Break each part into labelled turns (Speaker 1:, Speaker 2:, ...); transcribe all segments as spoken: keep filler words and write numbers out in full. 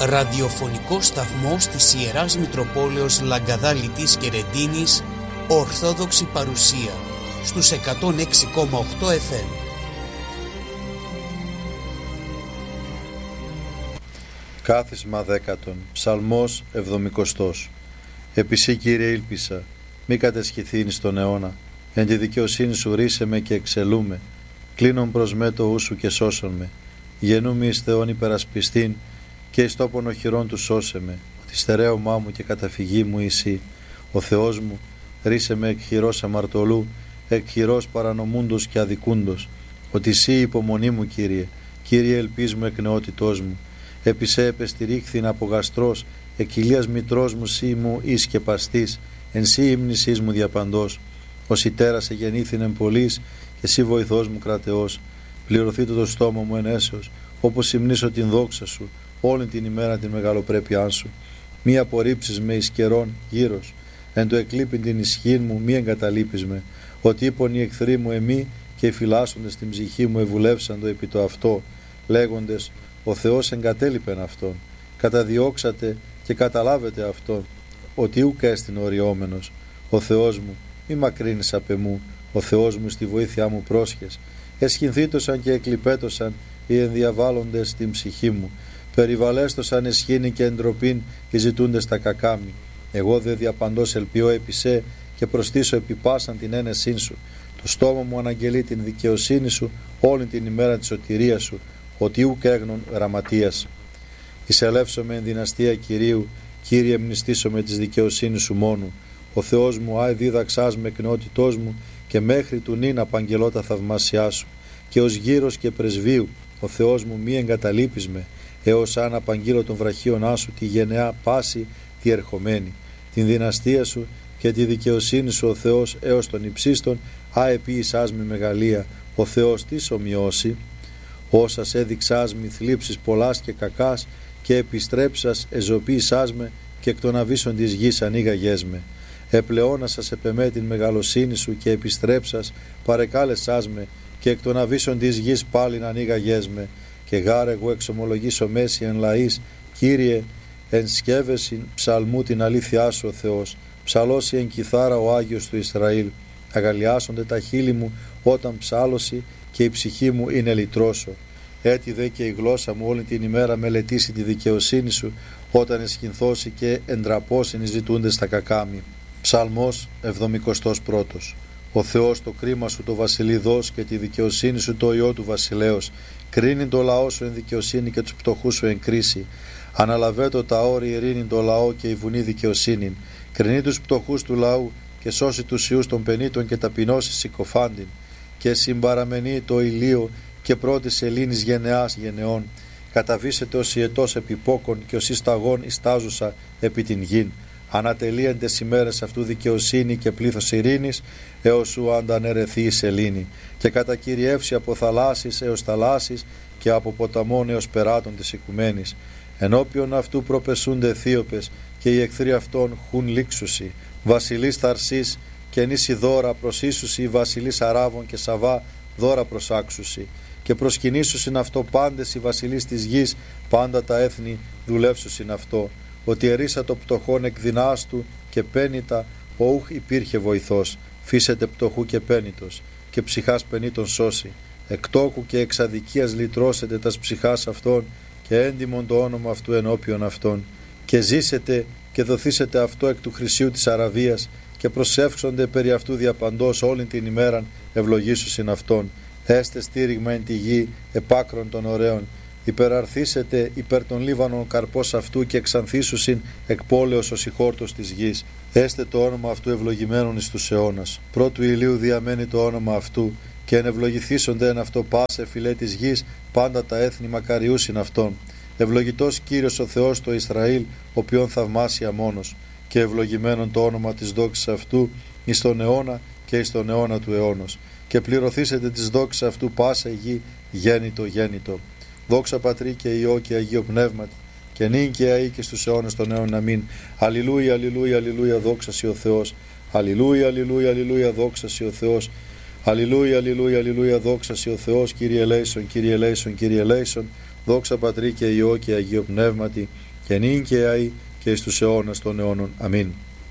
Speaker 1: ραδιοφωνικός σταθμός της Ιεράς Μητροπόλεως Λαγκαδάλητης και Ρεντίνης, Ορθόδοξη παρουσία, στους εκατόν έξι κόμμα οκτώ εφ εμ.
Speaker 2: Κάθισμα δέκατον, Ψαλμός εβδομηκοστός. Επισύ, Κύριε, ήλπισα, μη κατεσχηθήνει στον αιώνα. Εν τη δικαιοσύνη σου ρίσε με και εξελούμε. Κλείνον προς με το ου σου και σώσον με. Γεννούμαι εις Θεόν υπερασπιστήν και εις τόπον οχυρών του σώσε με. Τη στερέωμά μου και καταφυγή μου εσύ. Ο Θεός μου, ρίσε με εκ χειρός αμαρτωλού, εκ χειρός παρανομούντος και αδικούντος. Ότι εσύ υπομονή μου, Κύριε, Κύριε ελπίς μου εκ νεότητός μου. Επί σε επεστηρίχθην από γαστρός, εκ ηλίας μητρός μου σύ μου εις και παστής, εν σύ ύμνησής μου διαπαντός. Ως η τέρα σε γεννήθην εν πολλής, και εσύ βοηθός μου κρατεός. Πληρωθεί το, το στόμα μου εν έσεως, όπως υμνήσω την δόξα σου, όλη την ημέρα την μεγαλοπρέπειά σου. Μη απορρίψεις με εις καιρών γύρος, εν το εκλείπειν την ισχύν μου μη εγκαταλείπεις με. Ότι είπον οι εχθροί μου εμεί και οι φυλάσσοντες την ψυχή μου ευουλεύσαντο επί το αυτό, λέγοντες ο Θεός εγκατέλειπεν αυτόν. Καταδιώξατε και καταλάβετε αυτόν, ότι ούκ έστιν οριόμενος. Ο Θεός μου, μη μακρύνεις απ' εμού, ο Θεός μου στη βοήθειά μου πρόσχες. Εσχυνθήτωσαν και εκλειπέτωσαν οι ενδιαβάλλοντες στην ψυχή μου. Περιβαλέστωσαν εσχήνη και εντροπήν οι ζητούντες τα κακάμι. Εγώ δε διαπαντός ελπιώ επί σε και προστήσω επί πάσαν την ένεσήν σου. Το στόμα μου αναγγελεί την δικαιοσύνη σου όλη την ημέρα της σωτηρίας σου, ότι ούκ έγνων γραμματείας. Εισελεύσομαι εν δυναστεία Κυρίου, Κύριε μνηστήσω με της δικαιοσύνης σου μόνου. Ο Θεός μου, άι δίδαξάς με εκ νεότητός μου, και μέχρι του νυν απαγγελώ τα θαυμάσιά σου. Και ως γύρος και πρεσβείου, ο Θεός μου μη εγκαταλείπεις με, έως αν απαγγείλω των βραχίωνά σου τη γενεά πάση τη ερχομένη. Την δυναστεία σου και τη δικαιοσύνη σου ο Θεός έως των υψίστων, α επίησάς με μεγαλεία, ο Θεός της ομοιώσει. Όσας έδειξάς μη θλίψεις πολλάς και κακάς, και επιστρέψας εζωποίησάς με, και εκ των αβύσσων της γης ανοίγαγές με. Επλεώνασας επεμέ την μεγαλοσύνη σου και επιστρέψας παρεκάλεσάς με, και εκ των αβύσσων της γης πάλιν ανοίγαγές με. Και γάρ εγώ εξομολογήσω μέση εν λαής, Κύριε εν σκεύεσιν ψαλμού την αλήθειά σου ο Θεός. Ψαλώσει εν κιθάρα ο Άγιος του Ισραήλ. Αγαλιάσονται τα χείλη μου όταν ψάλωση, και η ψυχή μου είναι λυτρώσω. Έτσι δε και η γλώσσα μου όλη την ημέρα μελετήσει τη δικαιοσύνη σου, όταν εσχυνθώσει και εντραπώσιν οι ζητούντες τα κακάμι. Ψαλμός εβδομηκοστός πρώτος. Ο Θεός το κρίμα σου το βασιλειδός και τη δικαιοσύνη σου το ιό του βασιλέως. Κρίνει το λαό σου εν δικαιοσύνη και τους πτωχούς σου εν κρίση. Αναλαβέτω τα όρη ειρήνη το λαό και η βουνή δικαιοσύνην. Κρινεί τους πτωχούς του λαού και σώσει τους ιούς των πενήτων και ταπεινώσει συκοφάντην. Και συμπαραμενεί το ηλίο και πρώτης σελήνης γενεάς γενεών. Καταβήσετε ως ιετός επιπόκον και ως ισταγών ιστάζουσα επί την γην. Ανατελείεντες ημέρες αυτού δικαιοσύνη και πλήθος ειρήνης, έως σου αντανερεθεί η σελήνη. Και κατακυριεύσει από θαλάσσης έως θαλάσσης και από ποταμών έως περάτων της οικουμένης. Ενώπιον αυτού προπεσούνται αιθίωπες και οι εχθροί αυτών χουν λήξουσι. Βασιλείς Θαρσής και νήσι δώρα προσίσουσι, βασιλείς Αράβων και Σαβά δώρα προσάξουσι. Και προσκυνήσουσιν αυτό πάντες οι βασιλείς της γης, πάντα τα έθνη δουλεύσουσιν αυτό. Ότι ερίσα το πτωχόν εκ δεινάς του και πένητα, οούχ υπήρχε βοηθός. Φύσετε πτωχού και πένητος, και ψυχάς πενήτων σώσει. Εκ τόκου και εξ αδικίας λυτρώσετε τας ψυχάς αυτών, και έντιμον το όνομα αυτού ενώπιον αυτών. Και ζήσετε και δοθήσετε αυτό εκ του χρυσίου της Αραβίας, και προσεύξονται περί αυτού διαπαντός όλη την ημέραν ευλογήσουσιν αυτόν. Έστε στήριγμα εν τη γη επάκρον των ωραίων. Υπεραρθήσετε υπέρ των Λίβανων καρπός αυτού, και εξανθήσουσιν εκ πόλεως ως η χόρτος της γης. Έστε το όνομα αυτού ευλογημένον εις τους αιώνας. Πρώτου ηλίου διαμένει το όνομα αυτού, και ενευλογηθήσονται εν αυτό πάσε φυλέ της γης, πάντα τα έθνη μακαριούσιν αυτόν. Ευλογητός Κύριος ο Θεός το Ισραήλ, οποίον θαυμάσια μόνος. Και ευλογημένον το όνομα της δόξης αυτού εις τον αιώνα και εις τον αιώνα του αιώνος. Και πληρωθήσετε της δόξης αυτού πάσα γη γέννητο γέννητο. Δόξα Πατρί και Υιό και Αγίο Πνεύματι, και νυν και αεί και στους αιώνες των αιώνων. Αμήν. Αλληλούια, αλληλούια, αλληλούια, δόξα σοι ο Θεός. Αλληλούια, αλληλούια, αλληλούια, δόξα σοι ο Θεός. Αλληλούια, αλληλούια, αλληλούια, δόξα σοι ο Θεός. Κύριε ελέησον, Κύριε ελέησον, Κύριε ελέησον. Δόξα Πατρί και Υιό και Αγίο Πνεύματι, και νυν και αεί και εις τους αιώνας των αιώνων. Αμήν.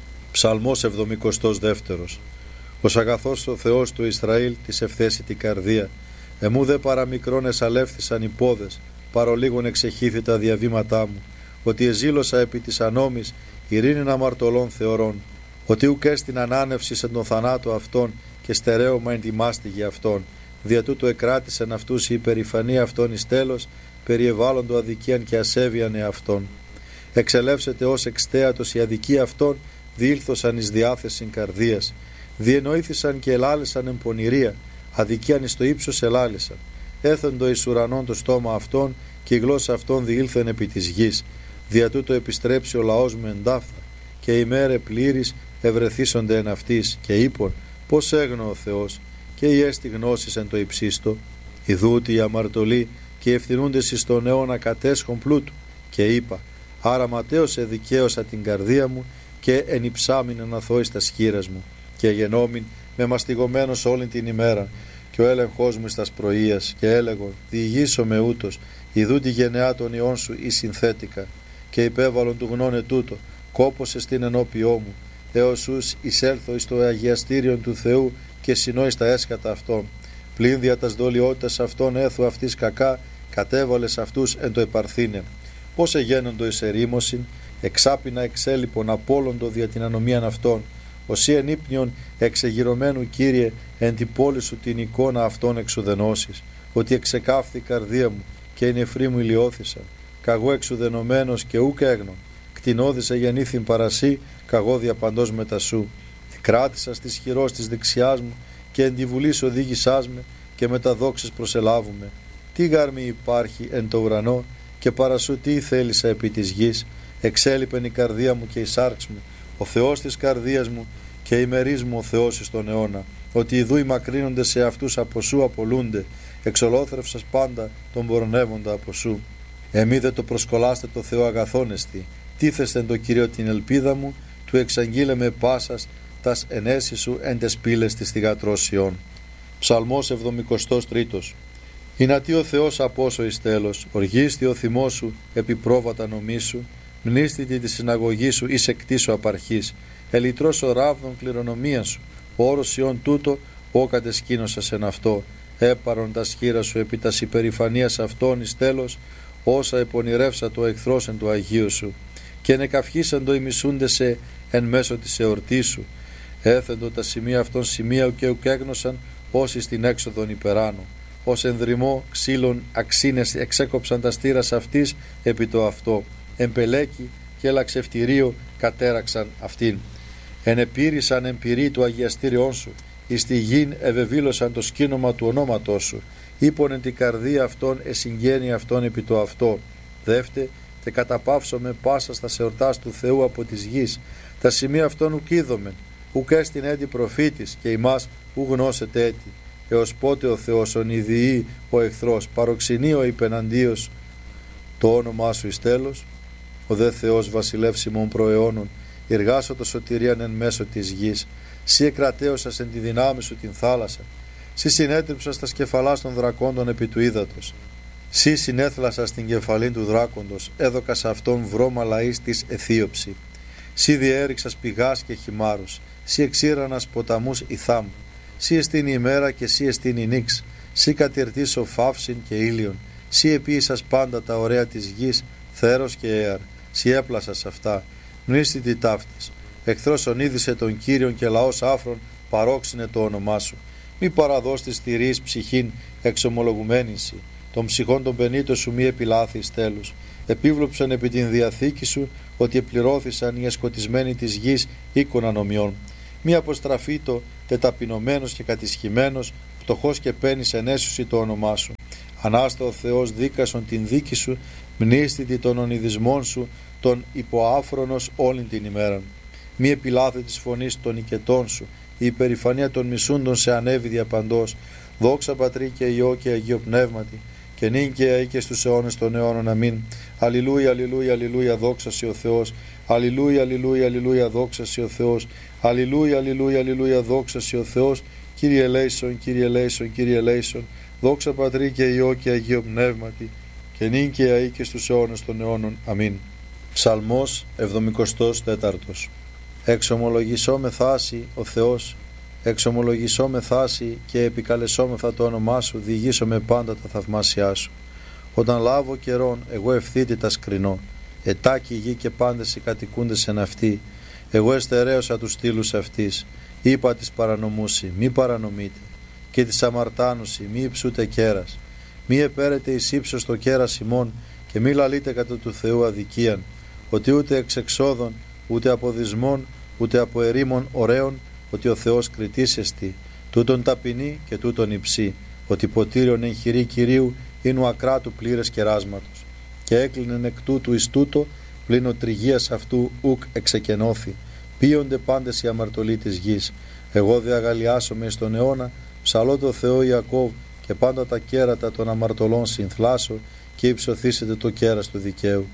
Speaker 2: Ψαλμός εβδομηκοστός δεύτερος. Ως αγαθός ο Θεός του Ισραήλ της ευθέσει την καρδία. Εμού δε παραμικρόν εσαλεύθησαν οι πόδες, παρολίγων εξεχήθη τα διαβήματά μου. Ότι εζήλωσα επί της ανόμης, ειρήνην αμαρτωλών θεωρών. Ότι ουκ έστιν ανάνευση εν τον θανάτο αυτών και στερέωμα εν τη μάστιγη αυτών. Δια τούτο εκράτησεν αυτούς η υπερηφανία αυτών εις τέλος, περιεβάλλοντο αδικίαν και ασέβειαν εαυτών. Εξελεύσετε ως εξτέατος η αδικία αυτών, διήλθωσαν εις διάθεσιν καρδίας. Διενοήθησαν και ελάλησαν εν πονηρία, αδικίαν εις το ύψος ελάλησαν. Έθεντο εις ουρανών το στόμα αυτών, και η γλώσσα αυτών διήλθεν επί της γης. Δια τούτο επιστρέψει ο λαός μου εντάφθα, και η μέρε πλήρης ευρεθήσονται εν αυτής, και είπον, πώς έγνω ο Θεός, και η έστι γνώσης εν το υψίστο. Ιδούτη οι αμαρτωλοί και οι ευθυνούντες εις τον αιώνα κατέσχον πλούτου. Και είπα, άρα ματέως εδικαίωσα την καρδία μου, και ενυψάμιν αναθώ στα σχήρας μου. Και γενόμην με μαστιγωμένος όλη την ημέρα, και ο έλεγχός μου στας πρωίας, και έλεγον, διηγήσω με ούτως, ιδού τη γενεά των ιών σου ή συνθέτικα, και υπέβαλον του γνώνε τούτο, κόπωσε στην ενώπιό μου, έως ους εισέλθω εις το αγιαστήριον του Θεού, και συνώ εις τα έσχατα αυτών. Πλην δια τας δολιότητας αυτών έθου αυτής κακά, κατέβαλες αυτούς εν το επαρθήνε. Πώς εγένοντο εις ερήμωσιν, εξάπινα εξέλιπον απόλοντο δια την ανομίαν αυτών. Οσί εν ύπνιον εξεγυρωμένου Κύριε, εν την πόλη σου την εικόνα αυτών εξουδενώσεις. Ότι εξεκάφθη η καρδία μου, και οι νεφροί μου ηλιώθησαν. Καγώ εξουδενωμένος και ούκ έγνων. Κτηνώδησε γεννήθην παρασύ, καγώ διαπαντός μετά σου. Κράτησα στις χειρός της δεξιάς μου, και εν τη βουλής οδήγησάς με, και με τα δόξες προσελάβουμε. Τι γάρμη υπάρχει εν το ουρανό, και παρασού τι θέλησα επί της γης. Εξέλιπεν η καρδία μου και η σάρξ μου, ο Θεός της καρδίας μου, και ημερείς μου ο Θεός εις τον αιώνα. Ότι ιδού οι μακρύνονται σε αυτούς από σου απολούνται, εξολόθρευσας πάντα τον πορνεύοντα από σου. Εμεί δε το προσκολάστε το Θεό αγαθόνεστη, τίθεστε εν το Κύριο την ελπίδα μου, του εξαγγείλε με πάσας τας ενέσεις σου εν τες πύλες της θυγατρώσιών. Ψαλμός εβδομηκοστός τρίτος. Ηνατί ο Θεός απόσο εις τέλος, οργίστη ο θυμός σου επί πρόβατα νομίσου, μνήστητη τη συναγωγή σου εις εκτίσου απαρχής, ελιτρός ο ράβδον κληρονομία σου, όρος ιών τούτο, ό κατεσκήνωσας εν αυτό, έπαρον τα σχήρα σου επί τας υπερηφανίας αυτών εις τέλος, όσα επονηρεύσα το εχθρός εν του Αγίου σου, και νεκαυχήσαν το ημισούντεσαι εν μέσω της εορτής σου, έθεντο τα σημεία αυτών σημεία και ουκέγνωσαν όσοι στην έξοδον υπεράνω, ως ενδρυμό ξύλων αξίνες εξέκοψαν τα στήρας αυτής επί το αυτό, εμπελέκι και λαξευτηρίο κατέραξαν αυτήν. Ενεπήρησαν εμπειρή του αγιαστήριών σου, εις τη γην ευεβήλωσαν το σκήνομα του ονόματός σου, είπον εν την καρδία αυτών εσυγγένει αυτών επί το αυτό. Δεύτε, τε καταπαύσω με πάσα στα εορτάς του Θεού από της γης, τα σημεία αυτών ουκ είδομεν, ουκ έστιν έτη προφήτης, και ημάς ου γνώσετε έτη, έως πότε ο Θεός ονειδιεί ο εχθρός, παροξενεί ο υπεναντίος το όνομά σου εις τέλος. Ο δε Θεός βασιλεύσιμων προαιώνων, εργάσω το σωτηρίαν εν μέσω της γης, σύ εκρατέωσας εν τη δυνάμει σου την θάλασσα, σύ συνέτριψας τα σκεφαλάς των δρακόντων επί του ύδατος, σύ συνέθλασας την κεφαλήν του δράκοντος, έδωκας αυτόν βρώμα λαής της αιθίωψη, σύ διέριξας πηγάς και χυμάρους, σύ εξήρανας ποταμούς ηθάμ, σύ εστίν η ημέρα και σύ εστίν η νύξ, σύ κατηρτήσω φαύσιν και ήλιον, σύ επίησας πάντα τα ωραία της γης, θέρος και έαρ, σύ έπλασας αυτά, μνήστητη ταύτης. Εχθρός ονείδησε τον Κύριον και λαός άφρον παρόξυνε το όνομά σου. Μη παραδώστης θηρείς ψυχήν εξομολογουμένην σοι, των ψυχών των πενήτων σου μη επιλάθης τέλους. Επίβλοψαν επί την διαθήκη σου ότι επληρώθησαν οι εσκοτισμένοι της γης οίκων ανομιών. Μη αποστραφήτω τεταπεινωμένος και κατησχημένος, φτωχός και πένης ενέσουσι το όνομά σου. Ανάστα ο Θεός δίκασον την δίκη σου, μνήστητη των ονειδισμών σου, τον υποάφρονος όλην την ημέραν. Μη επιλάθε της φωνής των οικετών σου, η υπερηφανία των μισούντων σε ανέβη διαπαντός. Δόξα Πατρί και Υιό και Αγίο Πνεύματι, και νυν και αεί και στους αιώνες των αιώνων. Αμήν. Αλληλούια, αλληλούια, αλληλούια, δόξα σοι ο Θεός. Αλληλούια, αλληλούια, αλληλούια, δόξα σοι ο Θεός. Αλληλούια, αλληλούια, αλληλούια, δόξα σοι ο Θεός. Κύριε ελέησον, Κύριε ελέησον, Κύριε ελέησον. Δόξα Πατρί και Υιό και Αγίο Πνεύματι, και νυν και αεί και στους αιώνες των αιώνων. Αμήν. Ψαλμός εβδομηκοστός τέταρτος. Εξομολογησό με θάση ο Θεός, εξομολογησό με θάση και επικαλεσόμεθα το όνομά σου, διηγήσω με πάντα τα θαυμάσια σου. Όταν λάβω καιρόν, εγώ ευθύτητα σκρινώ, ετάκι γη και πάντες οι κατοικούντες εν αυτή. Εγώ εστερέωσα τους στήλους αυτής, είπα της παρανομούσι, μη παρανομείτε, και της αμαρτάνουσι, μη υψούτε κέρας. Μη επέρετε εις ύψος το κέρας ημών, και μη λαλείτε κατά του Θεού αδικίαν, ότι ούτε εξ εξόδων, ούτε από δυσμών, ούτε από ερήμων ωραίων, ότι ο Θεός κριτής εστι, τούτον ταπεινή και τούτον υψή, ότι ποτήριον εν χειρή Κυρίου είναι ο ακράτου πλήρες κεράσματος. Και έκλεινεν εκ τούτου εις τούτο, πλην ο τριγίας αυτού ουκ εξεκενώθη. Πίονται πάντες οι αμαρτωλοί της γης. Εγώ δε αγαλιάσομαι εις τον αιώνα, ψαλώ το Θεό Ιακώβ, και πάντα τα κέρατα των αμαρτωλών συνθλάσω, και υψωθήσετε το κέρας του δικαίου.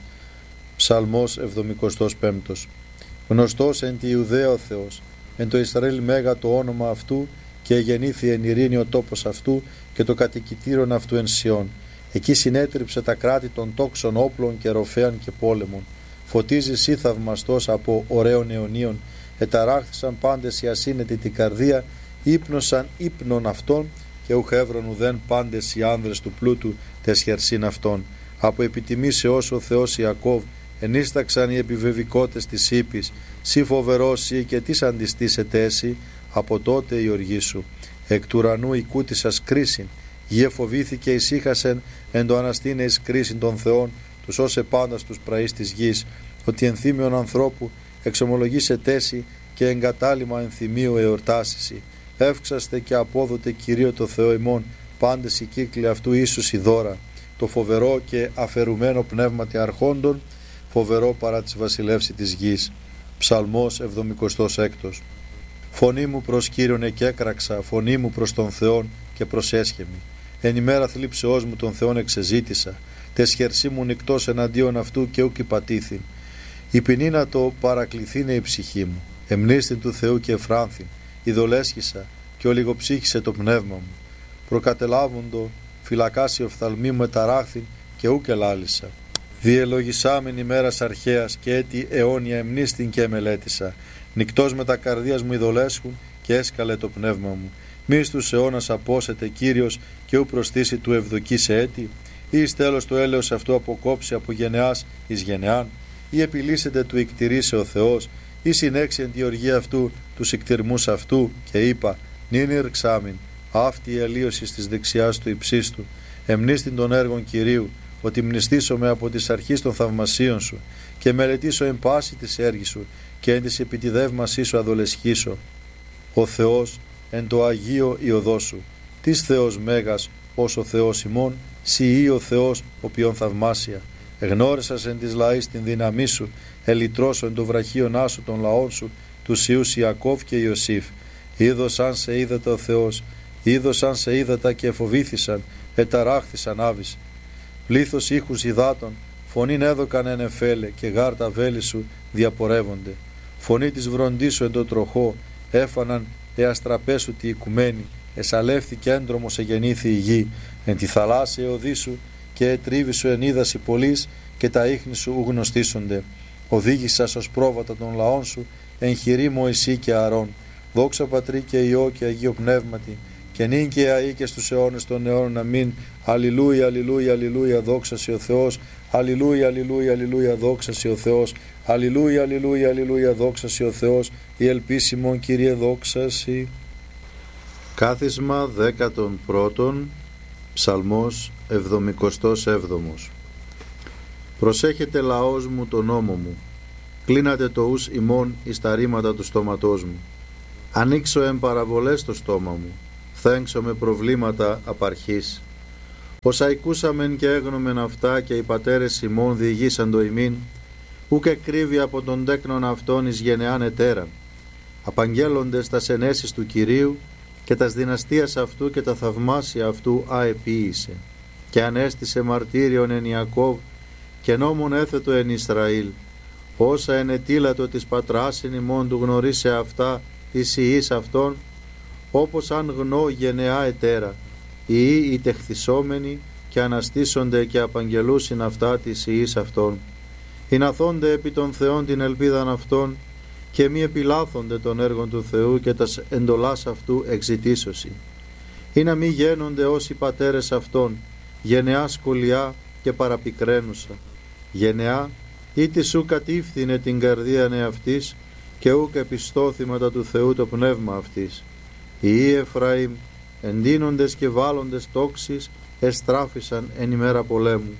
Speaker 2: Ψαλμός εβδομηκοστός πέμπτος. Γνωστός εν τη Ιουδαία ο Θεός, εν το Ισραήλ μέγα το όνομα αυτού, και εγεννήθη εν ειρήνη ο τόπος αυτού, και το κατοικητήρον αυτού εν Σιών. Εκεί συνέτριψε τα κράτη των τόξων όπλων και ροφέαν και πόλεμων. Φωτίζει σύ θαυμαστός από ωραίων αιωνίων, εταράχθησαν πάντες οι ασύνετοι την καρδία, ύπνωσαν ύπνων αυτών, και ουχ έβρον ουδέν πάντες οι άνδρες του πλούτου τες χερσίν αυτών. Από επιτιμήσεως ο Θεός Ιακώβ, ενίσταξαν οι επιβεβικότες της ύπης, σύ φοβερός σύ και τις αντιστήσετε έσυ, από τότε η οργή σου. Εκ του ουρανού οικούτησας κρίσιν, γη εφοβήθηκε ησύχασεν, εν το αναστήνε εις κρίσιν των Θεών, τους όσε πάντα στους πραείς της γης, ότι ενθύμιον ανθρώπου εξομολογήσε τέση, και εγκατάλημα ενθυμίου εορτάσισι. Εύξαστε και απόδοτε Κυρίω το Θεό ημών, πάντες οι κύκλοι αυτού ίσους η δώρα. Το φοβερό και αφαιρουμένο πνεύματι αρχόντων, φοβερό παρά της βασιλεύση της γης. Ψαλμός εβδομηκοστός έκτος. Φωνή μου προς Κύριον εκέκραξα, φωνή μου προς τον Θεόν και προσέσχεμη. Εν ημέρα θλίψεώς μου τον Θεόν εξεζήτησα, τες χερσί μου νυκτός εναντίον αυτού και ουκ υπατήθην. Η ποινή να το παρακληθήνε η ψυχή μου, εμνίστην του Θεού και εφράνθην, ειδολέσχησα και ολιγοψύχησε το πνεύμα μου. Προκατελάβουντο, φυλακάσει οφθαλμή μου εταράχθην και ουκ ελάλησα. Διελογισάμεν ημέρας αρχαίας και έτη αιώνια εμνίστην και εμελέτησα. Νυκτός με τα καρδίας μου ειδολέσχουν και έσκαλε το πνεύμα μου. Μη στους αιώνας απόσετε Κύριος και ου προστήσει του ευδοκή σε έτη, ή εις τέλος το έλεος αυτού αποκόψει από γενεάς εις γενεάν, ή επιλύσετε του ικτηρίσε ο Θεός, ή συνέξει εν τη οργή αυτού τους ικτηρμούς αυτού, και είπα, νυν ηρξάμιν, αυτή η αλλίωση της δεξιάς του υψίστου, εμνίστην των έργων Κυρίου, ότι μνηστήσομαι από τις αρχής των θαυμασίων σου, και μελετήσω εν πάση της έργης σου, και εν της επιτιδεύμασής σου αδολεσχήσω. Ο Θεός εν το Αγίο η οδό σου, της Θεός μέγας ως ο Θεός ημών, σοι ή ο Θεός οποίον θαυμάσια. Εγνώρισας εν της λαής την δύναμή σου, ελυτρώσω εν το βραχίον άσου των λαών σου, τους Ιούς Ιακώβ και Ιωσήφ. Είδος αν σε είδατε ο Θεός, είδος αν σε είδατα και εφοβήθησαν, εταράχθησαν άβης. Πλήθος ήχους υδάτων, φωνήν έδωκαν εν εφέλε, και γάρτα βέλη σου διαπορεύονται. Φωνή της βροντής σου εν το τροχό, έφαναν εαστραπέσου τη οικουμένη, εσαλεύθηκε έντρομος εγεννήθη η γη, εν τη θαλάσσια οδή σου, και ετρίβη σου εν είδαση πολλής, και τα ίχνη σου γνωστήσονται. Οδήγησας ως πρόβατα των λαών σου, εν χειρή Μωυσή και Αρών. Δόξα Πατρί και Υιό και Αγίο Πνεύματι, και νυν και αεί και στους αιώνες των αιώνων. Αμήν. Αλληλούια, αλληλούια, αλληλούια, δόξα σοι ο Θεός. Αλληλούια, αλληλούια, αλληλούια, δόξα σοι ο Θεός. Αλληλούια, αλληλούια, αλληλούια, δόξα σοι ο Θεός. Η ελπίσιμον Κύριε δόξα σοι.
Speaker 3: Κάθισμα δέκατον πρώτον, Ψαλμός εβδομηκοστός έβδομος. Προσέχετε λαός μου τον νόμο μου, κλείνατε το ους ημών εις τα ρήματα του στόματός μου. Ανοίξω εν παραβολές το στόμα μου, θέξω με προβλήματα απαρχής. Όσα οικούσαμεν και έγνομεν αυτά, και οι πατέρες ημών διηγήσαν το ημίν, ουκ εκρύβει από τον τέκνον αυτόν εις γενεάν ετέραν. Απαγγέλλοντες τα σενέσεις του Κυρίου, και τας δυναστείας αυτού και τα θαυμάσια αυτού αεποίησε. Και ανέστησε μαρτύριον εν Ιακώβ, και νόμον έθετο εν Ισραήλ. Όσα ενετήλατο της πατράσιν ημών του γνωρίσε αυτά της ιής αυτών, όπως αν γνώ γενεά ετέρα, οι οι τεχθισόμενοι, και αναστήσονται και απαγγελούσιν αυτά της ιής αυτών.
Speaker 2: ειναθώνται επί των Θεών την ελπίδαν αυτών και μη επιλάθονται των έργων του Θεού και τας εντολάς αυτού εξητήσωση. Ή να μη γένονται όσοι πατέρες αυτών, γενεά σκολιά και παραπικραίνουσα. Γενεά ήτι σου κατήφθηνε την καρδία εαυτής και ούκ επιστώθηματα του Θεού το πνεύμα αυτής. Οι Εφραήμ εντείνοντες και βάλλοντες τόξεις εστράφησαν εν ημέρα πολέμου.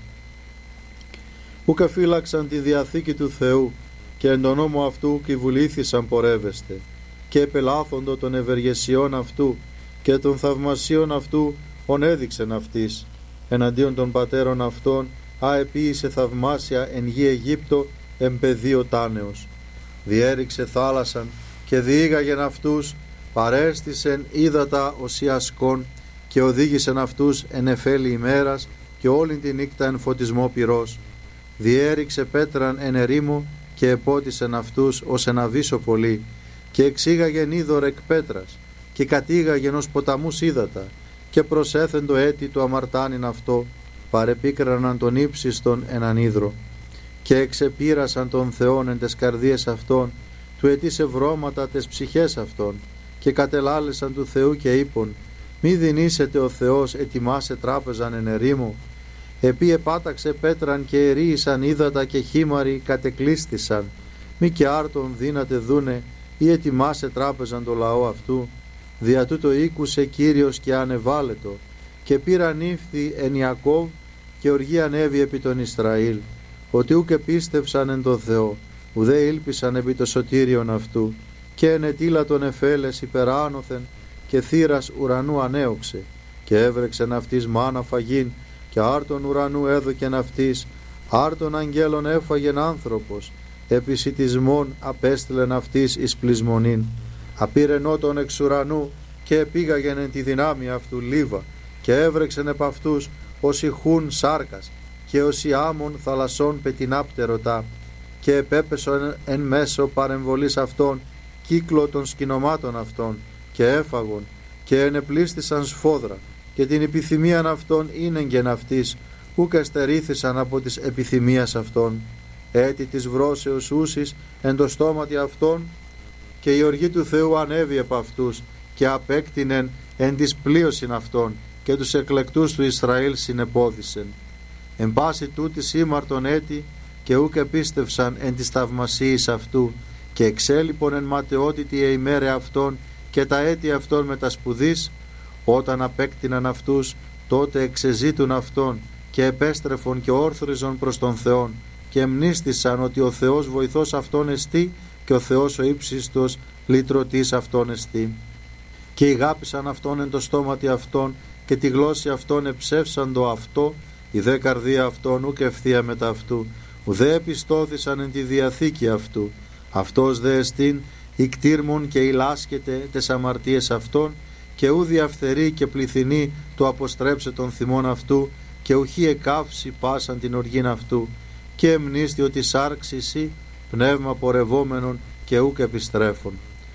Speaker 2: Ούκ φύλαξαν τη διαθήκη του Θεού και εν τον νόμο αυτού κυβουλήθησαν πορεύεστε και επελάθοντο των ευεργεσιών αυτού και των θαυμασίων αυτού ον έδειξεν αυτής εναντίον των πατέρων αυτών αεποίησε θαυμάσια εν γη Αιγύπτο εν πεδίο τάνεως. Διέριξε θάλασσαν και διήγαγεν αυτούς, παρέστησεν ύδατα οσιασκών και οδήγησεν αυτούς εν εφέλη ημέρας και όλη τη νύχτα εν φωτισμό πυρός. Διέριξε πέτραν εν ερήμο και επότισεν αυτούς ως εν αβύσσο πολύ και εξήγαγεν είδωρ εκ πέτρας και κατήγαγεν ως ποταμούς ύδατα και προσέθεν το έτη του αμαρτάνιν αυτό, παρεπίκραναν τον ύψιστον εν ανίδρο και εξεπήρασαν τον Θεόν εν τες καρδίες αυτών, του ετήσε βρώματα τες ψυχές αυτών και κατελάλεσαν του Θεού και είπον, μη δινήσετε ο Θεός ετοιμάσε τράπεζαν εν ερήμο. Επί επάταξε πέτραν και ερίησαν ύδατα και χήμαροι κατεκλείστησαν, μη και άρτον δύνατε δούνε ή ετοιμάσε τράπεζαν το λαό αυτού. Δια τούτο ήκουσε Κύριος και ανεβάλετο και πήραν ύφθη εν Ιακώβ και οργή ανέβη επί τον Ισραήλ, ότι ούκ επίστευσαν εν το Θεό, ουδέ ήλπισαν επί το σωτήριον αυτού και ενετήλα τον εφέλες υπεράνωθεν και θύρας ουρανού ανέωξε και έβρεξεν αυτής μάνα φαγήν και άρτον ουρανού έδωκεν αυτής, άρτον αγγέλων έφαγεν άνθρωπος, επισιτισμόν απέστειλεν αυτής εις πλεισμονήν. Απήρενό τον εξ ουρανού και επήγαγεν εν τη δυνάμει αυτού λίβα και έβρεξεν επ' αυτούς όσοι χούν σάρκας και όσοι άμμον θαλασσών πετεινάπτερωτά και επέπεσον εν μέσω παρεμβολής αυτών κύκλο των σκηνομάτων αυτών και έφαγον και ενεπλίστησαν σφόδρα και την επιθυμίαν αυτών ίνεγγεν αυτής ούκ εστερήθησαν από της επιθυμίας αυτών. Έτη της βρώσεως ούσης εν το στόματι αυτών και η οργή του Θεού ανέβη επ' αυτούς και απέκτηνεν εν της πλείωσιν αυτών και τους εκλεκτούς του Ισραήλ συνεπώδησεν. Εν πάση τούτης ήμαρτον έτη και ούκ επίστευσαν εν της θαυμασίης αυτού και εξέλιπον εν ματαιότητη εημέρε αυτών και τα έτη αυτών με τα σπουδής. Όταν απέκτηναν αυτούς τότε εξεζήτουν αυτόν και επέστρεφον και όρθριζον προς τον Θεόν και εμνίστησαν ότι ο Θεός βοηθός αυτόν εστί και ο Θεός ο ύψιστος λυτρωτής αυτόν εστί. Και ηγάπησαν αυτόν εν το στόματι αυτών και τη γλώσση αυτών εψεύσαν το αυτό, η δε καρδία αυτών ούκ ευθεία μετά αυτού, ουδέ επιστώθησαν εν τη διαθήκη αυτού. Αυτός δε εστίν ικτήρμον και ηλάσκεται τες αμαρτίες αυτών και ού διαφθερεί και πληθυνεί το αποστρέψε των θυμών αυτού και ουχή εκάυση πάσαν την οργήν αυτού και εμνίστη ότι σάρξησι πνεύμα πορευόμενον και ούκ επιστρέφων.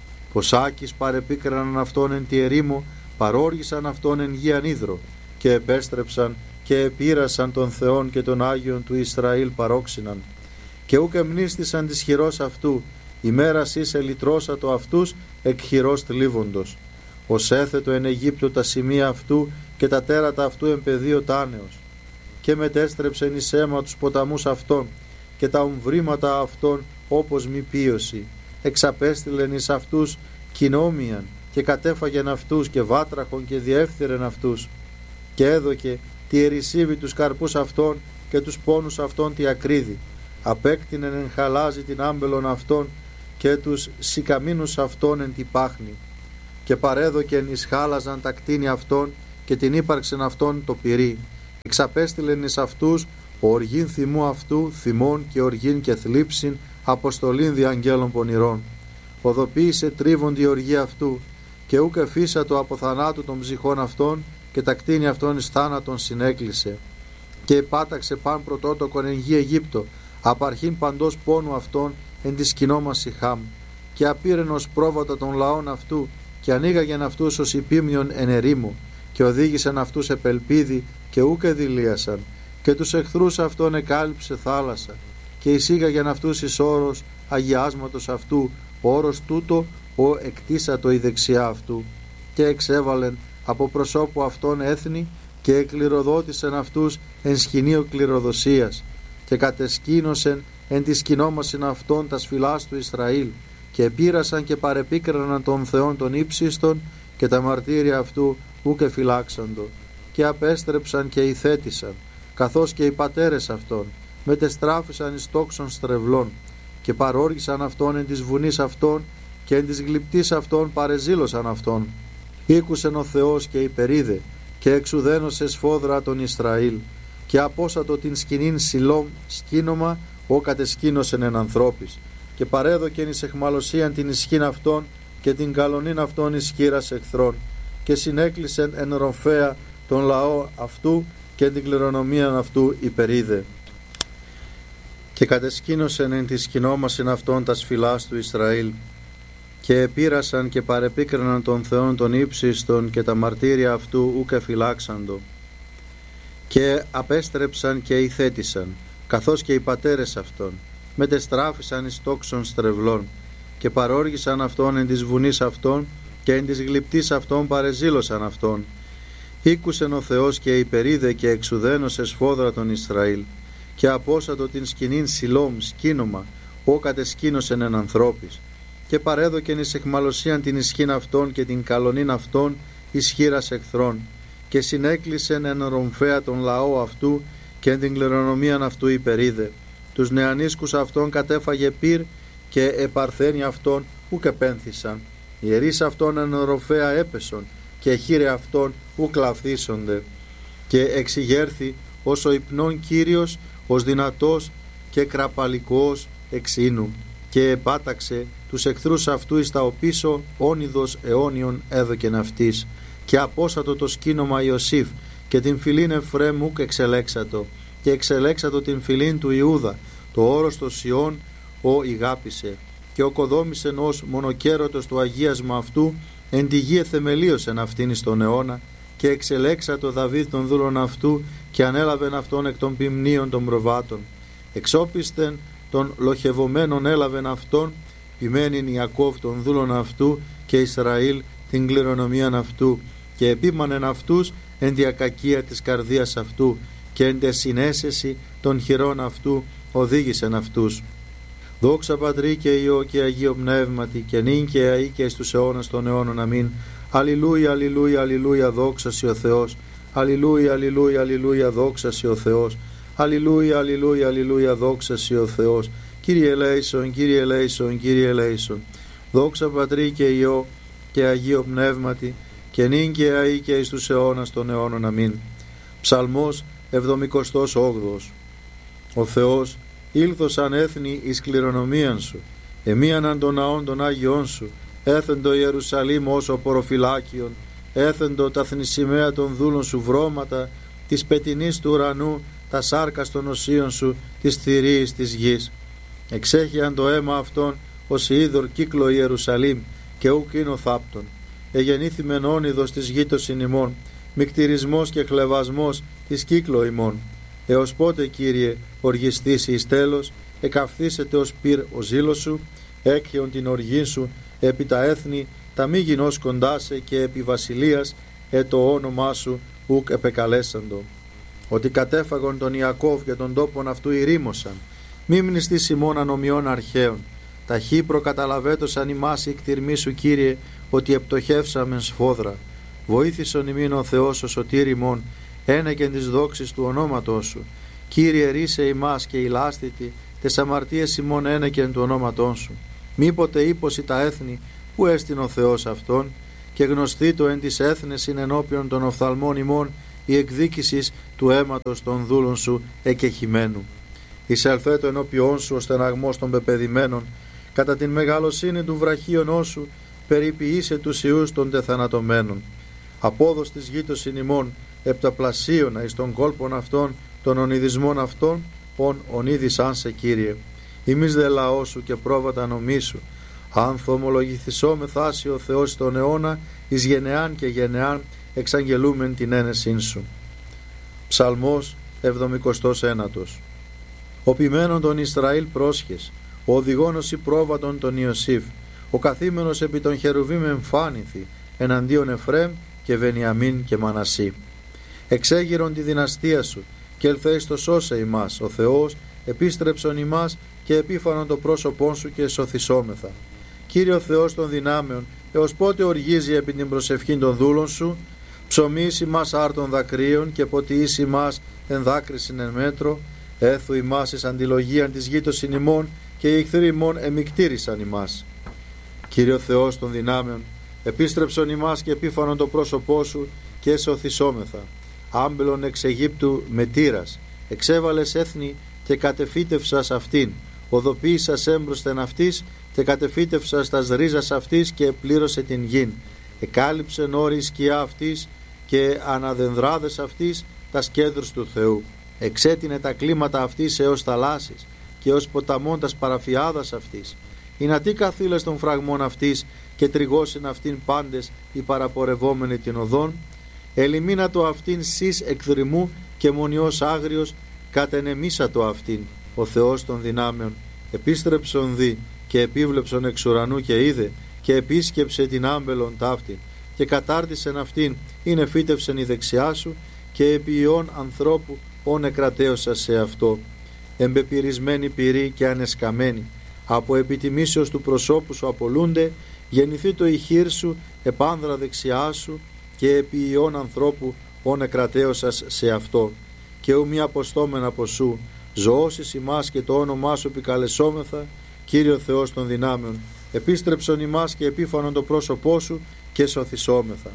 Speaker 2: Ποσάκης παρεπίκραναν αυτόν εν τη ερήμο, παρόργησαν αυτόν εν γη ανίδρο και επέστρεψαν και επήρασαν τον Θεόν και τον Άγιον του Ισραήλ παρόξυναν και ούκ εμνίστησαν της χειρός αυτού, ημέρας εις ελυτρώσατο αυτούς εκ χειρός θλίβοντος. Ως έθετο εν Αιγύπτο τα σημεία αυτού και τα τέρατα αυτού εν πεδίο τάνεως και μετέστρεψεν εις αίμα τους ποταμούς αυτών και τα ομβρήματα αυτών όπως μη πίωση. Εξαπέστειλεν εις αυτούς κοινόμιαν και κατέφαγεν αυτούς και βάτραχον και διεύθυρεν αυτούς και έδωκε τη ερησίβη τους καρπούς αυτών και τους πόνους αυτών τη ακρίδη. Απέκτηνεν εν χαλάζι την άμπελον αυτών και τους σικαμίνους αυτών εν τη πάχνη και παρέδοκεν εις χάλαζαν τα κτίνη αυτών και την ύπαρξεν αυτών το πυρί. Εξαπέστειλεν εις αυτούς οργήν θυμού αυτού, θυμών και οργήν και θλίψην, αποστολήν δι' αγγέλων πονηρών. Οδοποίησε τρίβον τη οργή αυτού και ούκ εφίσατο από θανάτου των ψυχών αυτών και τα κτίνη αυτών εις θάνατον συνέκλεισε. Και επάταξε παν πρωτότοκον εν γη Αιγύπτο, απαρχήν παντός πόνου αυτών εν τη σκηνόμαση Χάμ, και απήρεν ως πρόβατα των λαών αυτού και ανοίγαγεν αυτούς ως υπήμνιον εν ερήμο και οδήγησαν αυτούς επελπίδι και ούκ εδηλίασαν και τους εχθρούς αυτών εκάλυψε θάλασσα
Speaker 3: και εισήγαγεν αυτούς εις όρος αγιάσματος αυτού, ο όρος τούτο ο εκτίσατο η δεξιά αυτού, και εξέβαλεν από προσώπου αυτών έθνη και εκληροδότησεν αυτούς εν σκηνείο κληροδοσίας, και κατεσκήνωσεν εν τη σκηνόμασιν αυτών τας φυλάς του Ισραήλ, και επήρασαν και παρεπίκραναν των Θεών των ύψιστων, και τα μαρτύρια αυτού ουκ εφυλάξαντο, και απέστρεψαν και ηθέτησαν, καθώς και οι πατέρες αυτών, μετεστράφησαν εις τόξων στρεβλών, και παρόργησαν αυτόν εν της βουνής αυτών, και εν της γλυπτής αυτών παρεζήλωσαν αυτόν. Ήκουσεν ο Θεός και υπερίδε, και εξουδένωσε σφόδρα τον Ισραήλ, και απόσατο την σκηνήν Σιλόμ σκήνομα, ο κατεσκήνωσεν εν ανθρώπης, και παρέδοκεν εις εχμαλωσίαν την ισχύν αυτών, και την καλονήν αυτών εις χείρας εχθρών, και συνέκλεισεν εν ροφέα τον λαό αυτού, και την κληρονομίαν αυτού υπερίδε. Και κατεσκήνωσεν εν τη σκηνόμασιν αυτών τας φυλάς του Ισραήλ, και επήρασαν και παρεπίκραναν των Θεών των ύψιστων, και τα μαρτύρια αυτού ουκ εφυλάξαντο, και απέστρεψαν και ηθέτησαν, καθώς και οι πατέρες αυτών, μετεστράφησαν εις τόξων στρεβλών, και παρόργησαν αυτόν εν της βουνής αυτών, και εν της γλυπτής αυτών παρεζήλωσαν αυτόν. Ήκουσεν ο Θεός και υπερίδε, και εξουδένωσε σφόδρα τον Ισραήλ, και απόσατο την σκηνήν Σιλόμ σκήνομα, ο κατεσκήνωσεν εν ανθρώπης, και παρέδοκεν εις εχμαλωσίαν την ισχύν αυτών, και την καλονήν αυτών εις χείρας εχθρών, και συνέκλεισεν εν ρομφέα τον λαό αυτού, και εν την κληρονομίαν αυτού υπερίδε. Τους νεανίσκους αυτών κατέφαγε πυρ, και επαρθένοι αυτών ουκ επένθησαν. Οι ιερείς αυτών εν ροφέα έπεσον, και χείρε αυτών ουκ λαυθίσονται. Και εξηγέρθη ως ο υπνών Κύριος, ως δυνατός και κραπαλικός εξήνου, και επάταξε τους εχθρούς αυτού εις τα οπίσω, όνειδος αιώνιον έδωκεν αυτής, και απόσατο το σκήνομα Ιωσήφ, και την φυλήν Εφραίμ ουκ εξελέξατο, και εξελέξατο την φυλήν του Ιούδα, το όρος των Σιών ο ηγάπησε, και οκοδόμησεν ως μονοκέρωτος του αγίασμα αυτού, εν τη γη εθεμελίωσεν αυτήν εις τον αιώνα, και εξελέξατο Δαβίδ των δούλων αυτού, και ανέλαβεν αυτόν εκ των ποιμνίων των προβάτων. Εξόπιστεν των λοχευωμένων έλαβεν αυτόν, ποιμένην Ιακώβ των δούλων αυτού, και Ισραήλ την κληρονομίαν αυτού, και επίμανεν αυτούς εν τη ακακία της καρδίας αυτού, και εν τε συνέσεση των χειρών αυτού οδήγησεν αυτούς. Δόξα Πατρί και Υιό και Αγίο Πνεύματι, και νυν και αεί και εις τους αιώνας των αιώνων. Αμήν. Αλληλούια, αλληλούια, αλληλούια, δόξα σοι ο Θεός. Αλληλούια, αλληλούια, αλληλούια, δόξα σοι ο Θεός. Αλληλούια, αλληλούια, αλληλούια, δόξα σοι ο Θεός. Κύριε ελέησον, Κύριε ελέησον, Κύριε ελέησον. Δόξα Πατρί και Υιό και Αγίο Πνεύματι, και νυν και αεί και εις τους αιώνας των αιώνων. Αμήν. Ψαλμός εβδομηκοστός όγδοος. Ο Θεός ήλθος αν έθνη εις κληρονομίαν σου, εμίαναν των ναών των Άγιών σου, έθεντο Ιερουσαλήμ ως ο ποροφυλάκιον, έθεντο τα θνησιμαία των δούλων σου βρώματα, της πετινής του ουρανού, τα σάρκα των οσίων σου, της θηρίης της γης. Εξέχειαν το αίμα αυτών ως είδωρ κύκλο Ιερουσαλήμ, και ουκ είναι θάπτων. Εγεννήθημεν όνειδος της γήτωσιν ημών, μικτηρισμός και χλεβασμός της κύκλο ημών. Έως πότε, Κύριε, οργιστήσει εις τέλος, εκαυθήσετε ως πυρ ο ζήλος σου, έκχεον την οργή σου επί τα έθνη, τα μη γινώς κοντάσε, και επί βασιλείας ε το όνομά σου ουκ επεκαλέσαντο. Ότι κατέφαγον τον Ιακώβ και τον τόπον αυτού ηρήμωσαν, μη μνηστείς ημών ανομιών αρχαίων. Ταχύ προκαταλαβέτωσαν ημάς η κτηρμή σου, Κύριε, ότι επτοχεύσαμεν σφόδρα. Βοήθησον ημίν ο Θεός ο σωτήρ ημών, ένεκεν της δόξης του ονόματός σου. Κύριε, ρίσε ημάς και ηλάστητη, τες αμαρτίες ημών ένεκεν του ονόματός σου. Μήποτε ύποσι τα έθνη, που έστειν ο Θεός αυτόν, και γνωστή το εν της έθνες είναι ενώπιον των οφθαλμών ημών η εκδίκησης του αίματος των δούλων σου εκεχημένου. Εισελθέτω ενώπιόν σου ο στεναγμός των πεπεδημένων, κατά την μεγαλοσύνη του βραχίωνός σου περιποιήσε τους ιούς των τεθανατωμένων. Απόδος της γήτωσιν ημών επταπλασίωνα εις των κόλπων αυτών, των ονειδισμών αυτών, ον ονίδησαν σε, Κύριε. Ημείς δε λαό σου και πρόβατα νομί σου. Αν θομολογηθισό μεθάσει ο Θεός τον αιώνα, εις γενεάν και γενεάν εξαγγελούμεν την ένεσήν σου. Ψαλμός εβδομηκοστός ένατος.
Speaker 2: Ο ποιμένον τον Ισραήλ πρόσχες, ο οδηγόνος η πρόβατον τον Ιωσήφ, ο καθήμενος επί των χερουβίμ εμφάνηθη, εναντίον Εφρέμ και Βενιαμίν και Μανασί. Εξέγειρον τη δυναστεία σου, και ελθέεις το σώσε ημάς, ο Θεός, επίστρεψον ημάς και επίφανον το πρόσωπόν σου και εσωθησόμεθα. Κύριε Θεός των δυνάμεων, έως πότε οργίζει επί την προσευχήν των δούλων σου, ψωμείς ημάς άρτων δακρύων και ποτιείς ημάς εν δάκρυσιν εν μέτρο, έθου ημάς εις αντιλογίαν της γήτωσιν ημών και οι εχθροί ημών εμικτήρισαν ημάς. Κύριε Θεός των δυνάμεων, επίστρεψον ημάς και επίφανον το πρόσωπό σου και εσωθησόμεθα. Άμπελον εξ Αιγύπτου με τύρας, εξέβαλες έθνη και κατεφύτευσας αυτήν, οδοποίησας έμπροσθεν αυτής και κατεφύτευσας τας ρίζας αυτής και επλήρωσε την γην. Εκάλυψεν όρη η σκιά αυτής και αναδενδράδες αυτής τας κέντρους του Θεού. Εξέτεινε τα κλίματα αυτής έως θαλάσσης και ως ποταμών τας παραφιάδας αυτής. Ινατί καθήλες των φραγμών αυτής και τριγώσιν αυτήν πάντες οι παραπορευόμενοι την οδόν. Ελιμίνα το αυτήν σεις εκδρυμού και μονιός άγριος κατενεμίσα το αυτήν. Ο Θεός των δυνάμεων επίστρεψον δι και επίβλεψον εξ ουρανού και είδε και επίσκεψε την άμπελον ταύτην και κατάρτισεν αυτήν είναι φύτευσεν η δεξιά σου και επί ιών ανθρώπου όν εκρατέωσα σε αυτό. Εμπεπυρισμένη πυρή και ανεσκαμένη από επιτιμήσεως του προσώπου σου απολούνται, γεννηθεί το ηχείρ σου επάνδρα δεξιά σου και επί ιών ανθρώπου όν εκρατέωσας σε αυτό. Και ου μη αποστόμεν από σου, ζωώσεις ημάς και το όνομά σου επικαλεσόμεθα, Κύριο Θεός των δυνάμεων, επίστρεψον ημάς και επίφανον το πρόσωπό σου και σωθησόμεθα.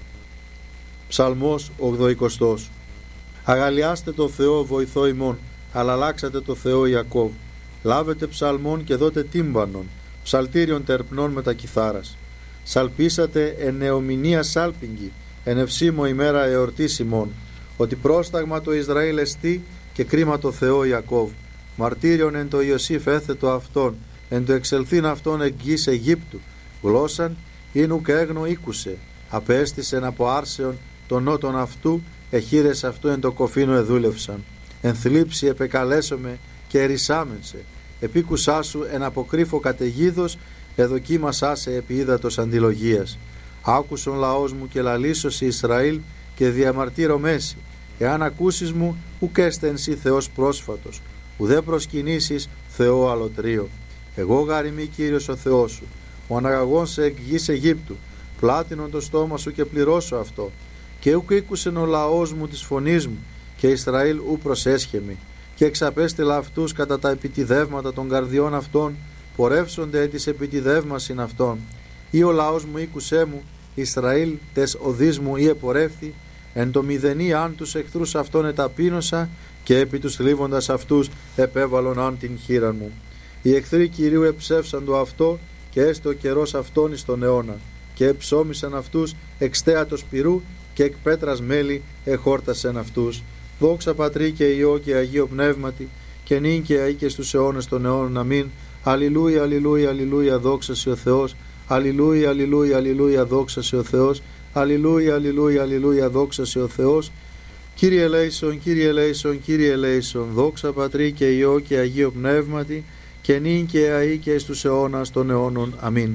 Speaker 2: Ψαλμός ογδοηκοστός. Αγαλιάστε το Θεό βοηθό ημών, αλλά αλλάξατε το Θεό Ιακώβ. Λάβετε ψαλμών και δώτε τύμπανον, ψαλτήριον τερπνών με τα κιθάρας. Σαλπίσατε εν νεομηνία σάλπιγγι, εν ευσήμω ημέρα εορτής ημών, ότι πρόσταγμα το Ισραήλ εστί και κρίμα το Θεό Ιακώβ. Μαρτύριον εν το Ιωσήφ έθετο αυτόν, εν το εξελθήν αυτόν εκ γης Αιγύπτου. Γλώσσαν ίνου και έγνο ήκουσε, απέστησεν από άρσεων των νότων αυτού, εχείρες αυτού εν το κοφίνο εδούλευσαν. Εν θλίψη επεκαλέσομαι και ερησάμενσε, επίκουσά σου εν αποκρύφω καταιγίδος, εδοκίμασά σε επί ύδατος αντιλογίας. Άκουσον λαός μου και λαλήσωση Ισραήλ και διαμαρτύρω μέση. Εάν ακούσεις μου, ουκ έστεν σοι Θεός πρόσφατος, ουδέ προσκυνήσεις Θεό αλωτρίο. Εγώ γαριμί Κύριος ο Θεός σου, ο αναγαγών σε εκ γης Αιγύπτου, πλάτινον το στόμα σου και πληρώσω αυτό. Και ουκ ήκουσεν ο λαός μου της φωνής μου, και Ισραήλ ου προσέσχεμη, και εξαπέστειλα αυτούς κατά τα επιτιδεύματα των καρδιών αυτών, πορεύσονται έτης επιτιδεύμασιν αυτών. Ή ο λαός μου ήκουσέ μου, Ισραήλ τες οδείς μου ή επορεύθη, εν το μηδενή αν τους εχθρούς αυτών εταπείνωσα, και επί τους θλίβοντας αυτούς επέβαλον αν την χείραν μου. Οι εχθροί Κυρίου εψεύσαν το αυτό, και έστε ο καιρός αυτόν εις τον αιώνα, και εψώμησαν αυτούς εξ θέατος πυρού, και εκ πέτρας μέλη εχόρτασαν αυτούς. Δόξα Πατρί και Υιό και Αγίο Πνεύματι, και νυν και αεί και στους αιώνες των αιώνων. Αμήν. Αλληλούια, αλληλούια, αλληλούια, δόξα σε ο Θεός. Αλληλούια, αλληλούια, αλληλούια, δόξα σε ο Θεός. Αλληλούια, αλληλούια, αλληλούια, δόξα σε ο Θεός. Κύριε ελέησον, Κύριε ελέησον, Κύριε ελέησον, δόξα Πατρί και Υιό και Αγίο Πνεύματι, και νυν και αεί και στους αιώνας των αιώνων. Αμήν.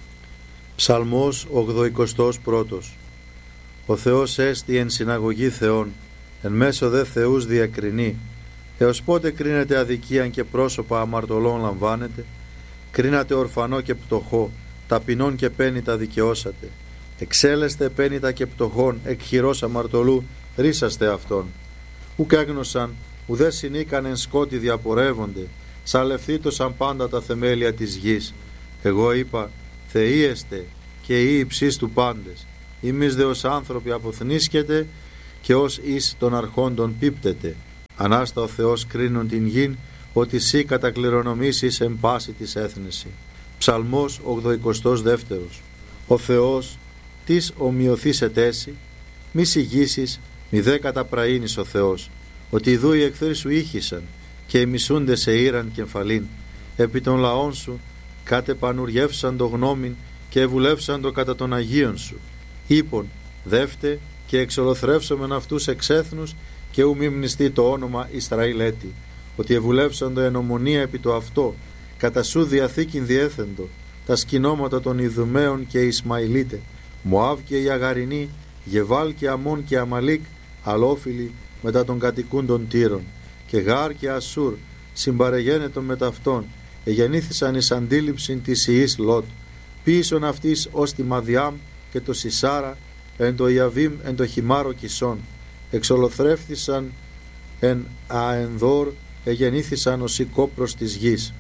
Speaker 2: Ψαλμός ογδοηκοστός πρώτος. Ο Θεός έστι εν συναγωγή Θεών, εν μέσω δε Θεούς διακρινεί. Έως πότε κρίνεται αδικίαν και πρόσωπα αμαρτωλών λαμβάνετε? Κρίνατε ορφανό και πτωχό, ταπεινών και πένητα δικαιώσατε. Εξέλεστε πένητα και πτωχών, εκ χειρός αμαρτωλού ρίσαστε αυτόν. Ουκ έγνωσαν, ουδέ συνήκαν εν σκότη διαπορεύονται, σαλευθήτωσαν πάντα τα θεμέλια της γης. Εγώ είπα, Θεοί εστε και οι υψείς του πάντες. Εμείς δε ως άνθρωποι αποθνίσκετε και ως εις των αρχόντων πίπτετε. Ανάστα ο Θεός κρίνουν την γην, ότι σύ κατακληρονομήσεις εν πάση της έθνεση. Ψαλμός ογδοηκοστός δεύτερος. Ο Θεός της ομοιωθείς ετέσι, μη συγγύσεις, μη δε καταπραήνεις ο Θεός, ότι ιδού οι εχθροί σου ήχησαν και οι μισούντες σε ήραν κεφαλήν. Επί των λαών σου κατεπανουργεύσαν το γνώμην και ευουλεύσαν το κατά των Αγίων σου. Είπον, δεύτε και εξολοθρεύσομεν αυτούς εξ έθνους, και ου μη μνηστεί το όνομα Ισραήλ έτη. ότι ευουλεύσαντο εν ομονία επί το αυτό, κατά σου διαθήκην διέθεντο, τα σκηνώματα των Ιδουμαίων και Ισμαηλίτε, Μωάβ και οι Αγαρινοί, Γεβάλ και Αμών και Αμαλίκ, αλόφιλοι μετά των κατοικούντων Τύρων, και Γάρ και Ασούρ, συμπαρεγένετον με ταυτόν, εγεννήθησαν εις αντίληψην της ιής Λότ, πίσω αυτής ως τη Μαδιάμ και το Σισάρα, εν το Ιαβίμ εν το Χιμάρο Κισόν, εξολοθρεύθησαν εν Αενδόρ, εγεννήθησαν ως η κόπρος της γης.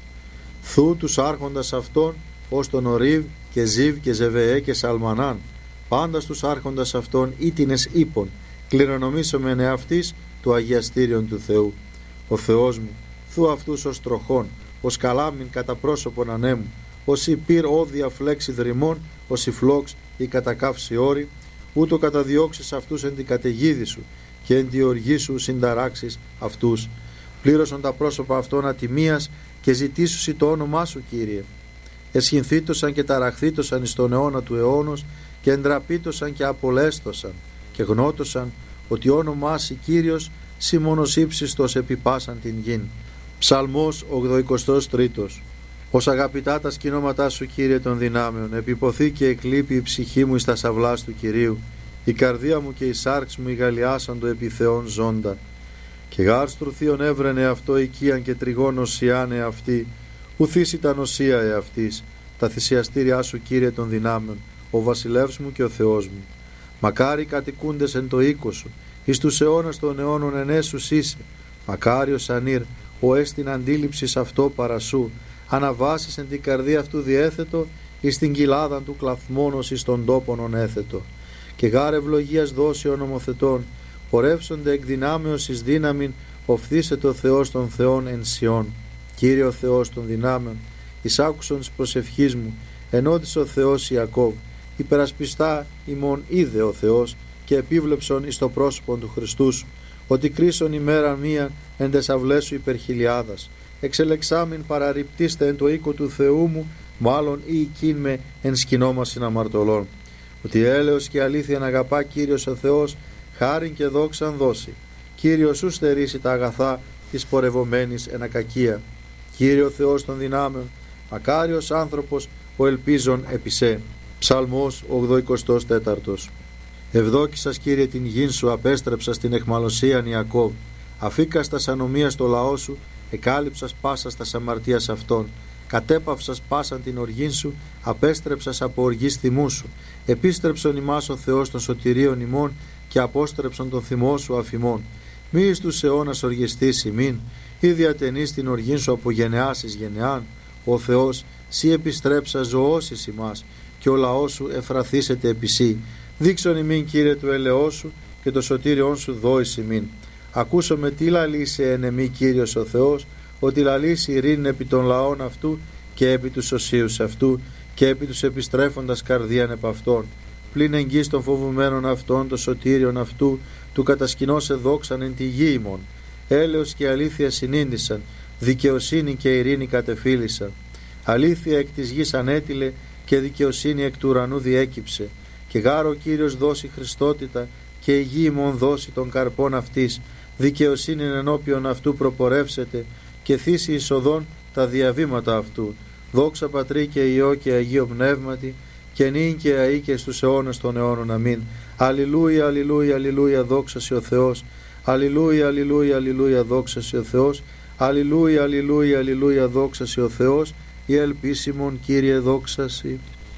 Speaker 2: Θου τους άρχοντας αυτών ως τον Ορίβ και Ζίβ και Ζεβεέ και Σαλμανάν, πάντα στους άρχοντας αυτών ήτινες ύπων, κληρονομήσομεν εαυτής του αγιαστήριον του Θεού. Ο Θεός μου, θου αυτούς ως τροχών, ως καλάμιν κατά πρόσωπον ανέμου, ως η πυρ όδια φλέξη δρυμών, ως η φλόξ ή κατακαύση όρη, ούτω καταδιώξεις αυτούς εν την καταιγίδη σου και εν τη οργή σου συνταράξεις αυτούς. Πλήρωσαν τα πρόσωπα αυτών ατιμίας και ζητήσουσι το όνομά σου, Κύριε. Εσχυνθήτωσαν και ταραχθήτωσαν εις τον αιώνα του αιώνος και εντραπήτωσαν και απολέστωσαν και γνώτωσαν ότι όνομά σοι Κύριος σοι μόνος ύψιστος επιπάσαν την γην. Ψαλμός ογδοηκοστός τρίτος. Ως αγαπητά τα σκηνώματά σου, Κύριε των δυνάμεων, επιποθεί και εκλείπει η ψυχή μου εις τα σαυλάς του Κυρίου, η καρδία μου και η σάρξ μου ηγαλιάσαντο επί Θεών ζώντα. Και γάρστρου θείον έβρενε αυτό οικίαν και τριγών οσιάνε αυτή, ουθείς ήταν οσία εαυτής, τα θυσιαστήριά σου, Κύριε των δυνάμεων, ο βασιλεύς μου και ο Θεός μου. Μακάρι κατοικούντες εν το οίκο σου, εις τους αιώνας των αιώνων ενέσους είσαι. Μακάριος ανήρ, ο έστιν αντίληψης αυτό παρασού, αναβάσεις εν την καρδία αυτού διέθετο, εις την κοιλάδα του κλαθμόνος εις των τόπων έθετο. Και γάρ ευλογίας δώσει ο νομοθετών, πορεύσονται εκ δυνάμεως εις δύναμην, οφθήσε το Θεός των Θεών εν Σιών. Κύριε ο Θεός των δυνάμεων, εις άκουσον της προσευχής μου, ενώτησε ο Θεός Ιακώβ, υπερασπιστά ημών είδε ο Θεός και επίβλεψον εις το πρόσωπον του Χριστού σου, ότι κρίσον ημέρα μία εν τες αυλές σου υπερχιλιάδας. Εξελεξάμην παραρριπτήστε εν το οίκο του Θεού μου, μάλλον ή οικίν με εν σκηνόμασιν αμαρτωλών. Ότι έλεος και αλήθεια να αγαπά Κύριος ο Θεός, χάριν και δόξαν δώσει. Κύριος σου στερήσει τα αγαθά της πορευομένης εν ακακία. Κύριε ο Θεός των δυνάμεων, μακάριος άνθρωπος ο ελπίζων επισέ. Ψαλμός ογδοηκοστός τέταρτος. Ευδόκησας, Κύριε, την γην σου, απέστρεψας την εχμαλωσίαν Ιακώβ. Αφήκας τας ανομίας το λαό σου, εκάλυψας πάσας τας αμαρτίας αυτών. Κατέπαυσας πάσαν την οργήν σου, απέστρεψας από οργής θυμού σου. Επίστρεψον ημάς ο Θεός των σωτηρίων ημών και απόστρεψον τον θυμό σου αφημών. Μη εις τους αιώνας οργιστής ημίν, ή διατενείς την οργήν σου από γενεάς εις γενεάν. Ο Θεός, σύ επιστρέψα ζωώσεις ημάς, και ο λαός σου εφραθήσεται επί σύ. Δείξον ημίν, Κύριε, του ελεός σου και το σωτήριόν σου δόης ημίν. Ακούσομαι τι λαλήσει εν εμή, Κύριος ο Θεός, ότι λαλήσει ειρήνη επί των λαών αυτού και επί τους οσίους αυτού και επί τους επιστρέφοντας καρδίαν επ' αυτών. Πλην εγγύς των φοβουμένων αυτών, το σωτήριον αυτού, του κατασκηνώσε δόξαν εν τη γη ημών. Έλεος και αλήθεια συνήντησαν, δικαιοσύνη και ειρήνη κατεφύλησαν. Αλήθεια εκ της γης ανέτειλε και δικαιοσύνη εκ του ουρανού διέκυψε. Και γάρο ο Κύριος δώσει χριστότητα και η γη ημών δώσει των καρπών αυτής. Δικαιοσύνη ενώπιον αυτού προπορεύσεται και θύσει εισοδών τα διαβήματα αυτού. Δόξα Πατρί και Υιό και Αγίο Πνεύματι, και νυν και αεί και στους αιώνας των αιώνων. Αμήν. Αλληλούια, αλληλούια, αλληλούια, δόξα σε ο Θεός. Αλληλούια, αλληλούια, αλληλούια, δόξα σε ο Θεός. Αλληλούια, αλληλούια, αλληλούια, δόξα σε ο Θεός. Η ελπίσιμον, Κύριε, δόξα σοι.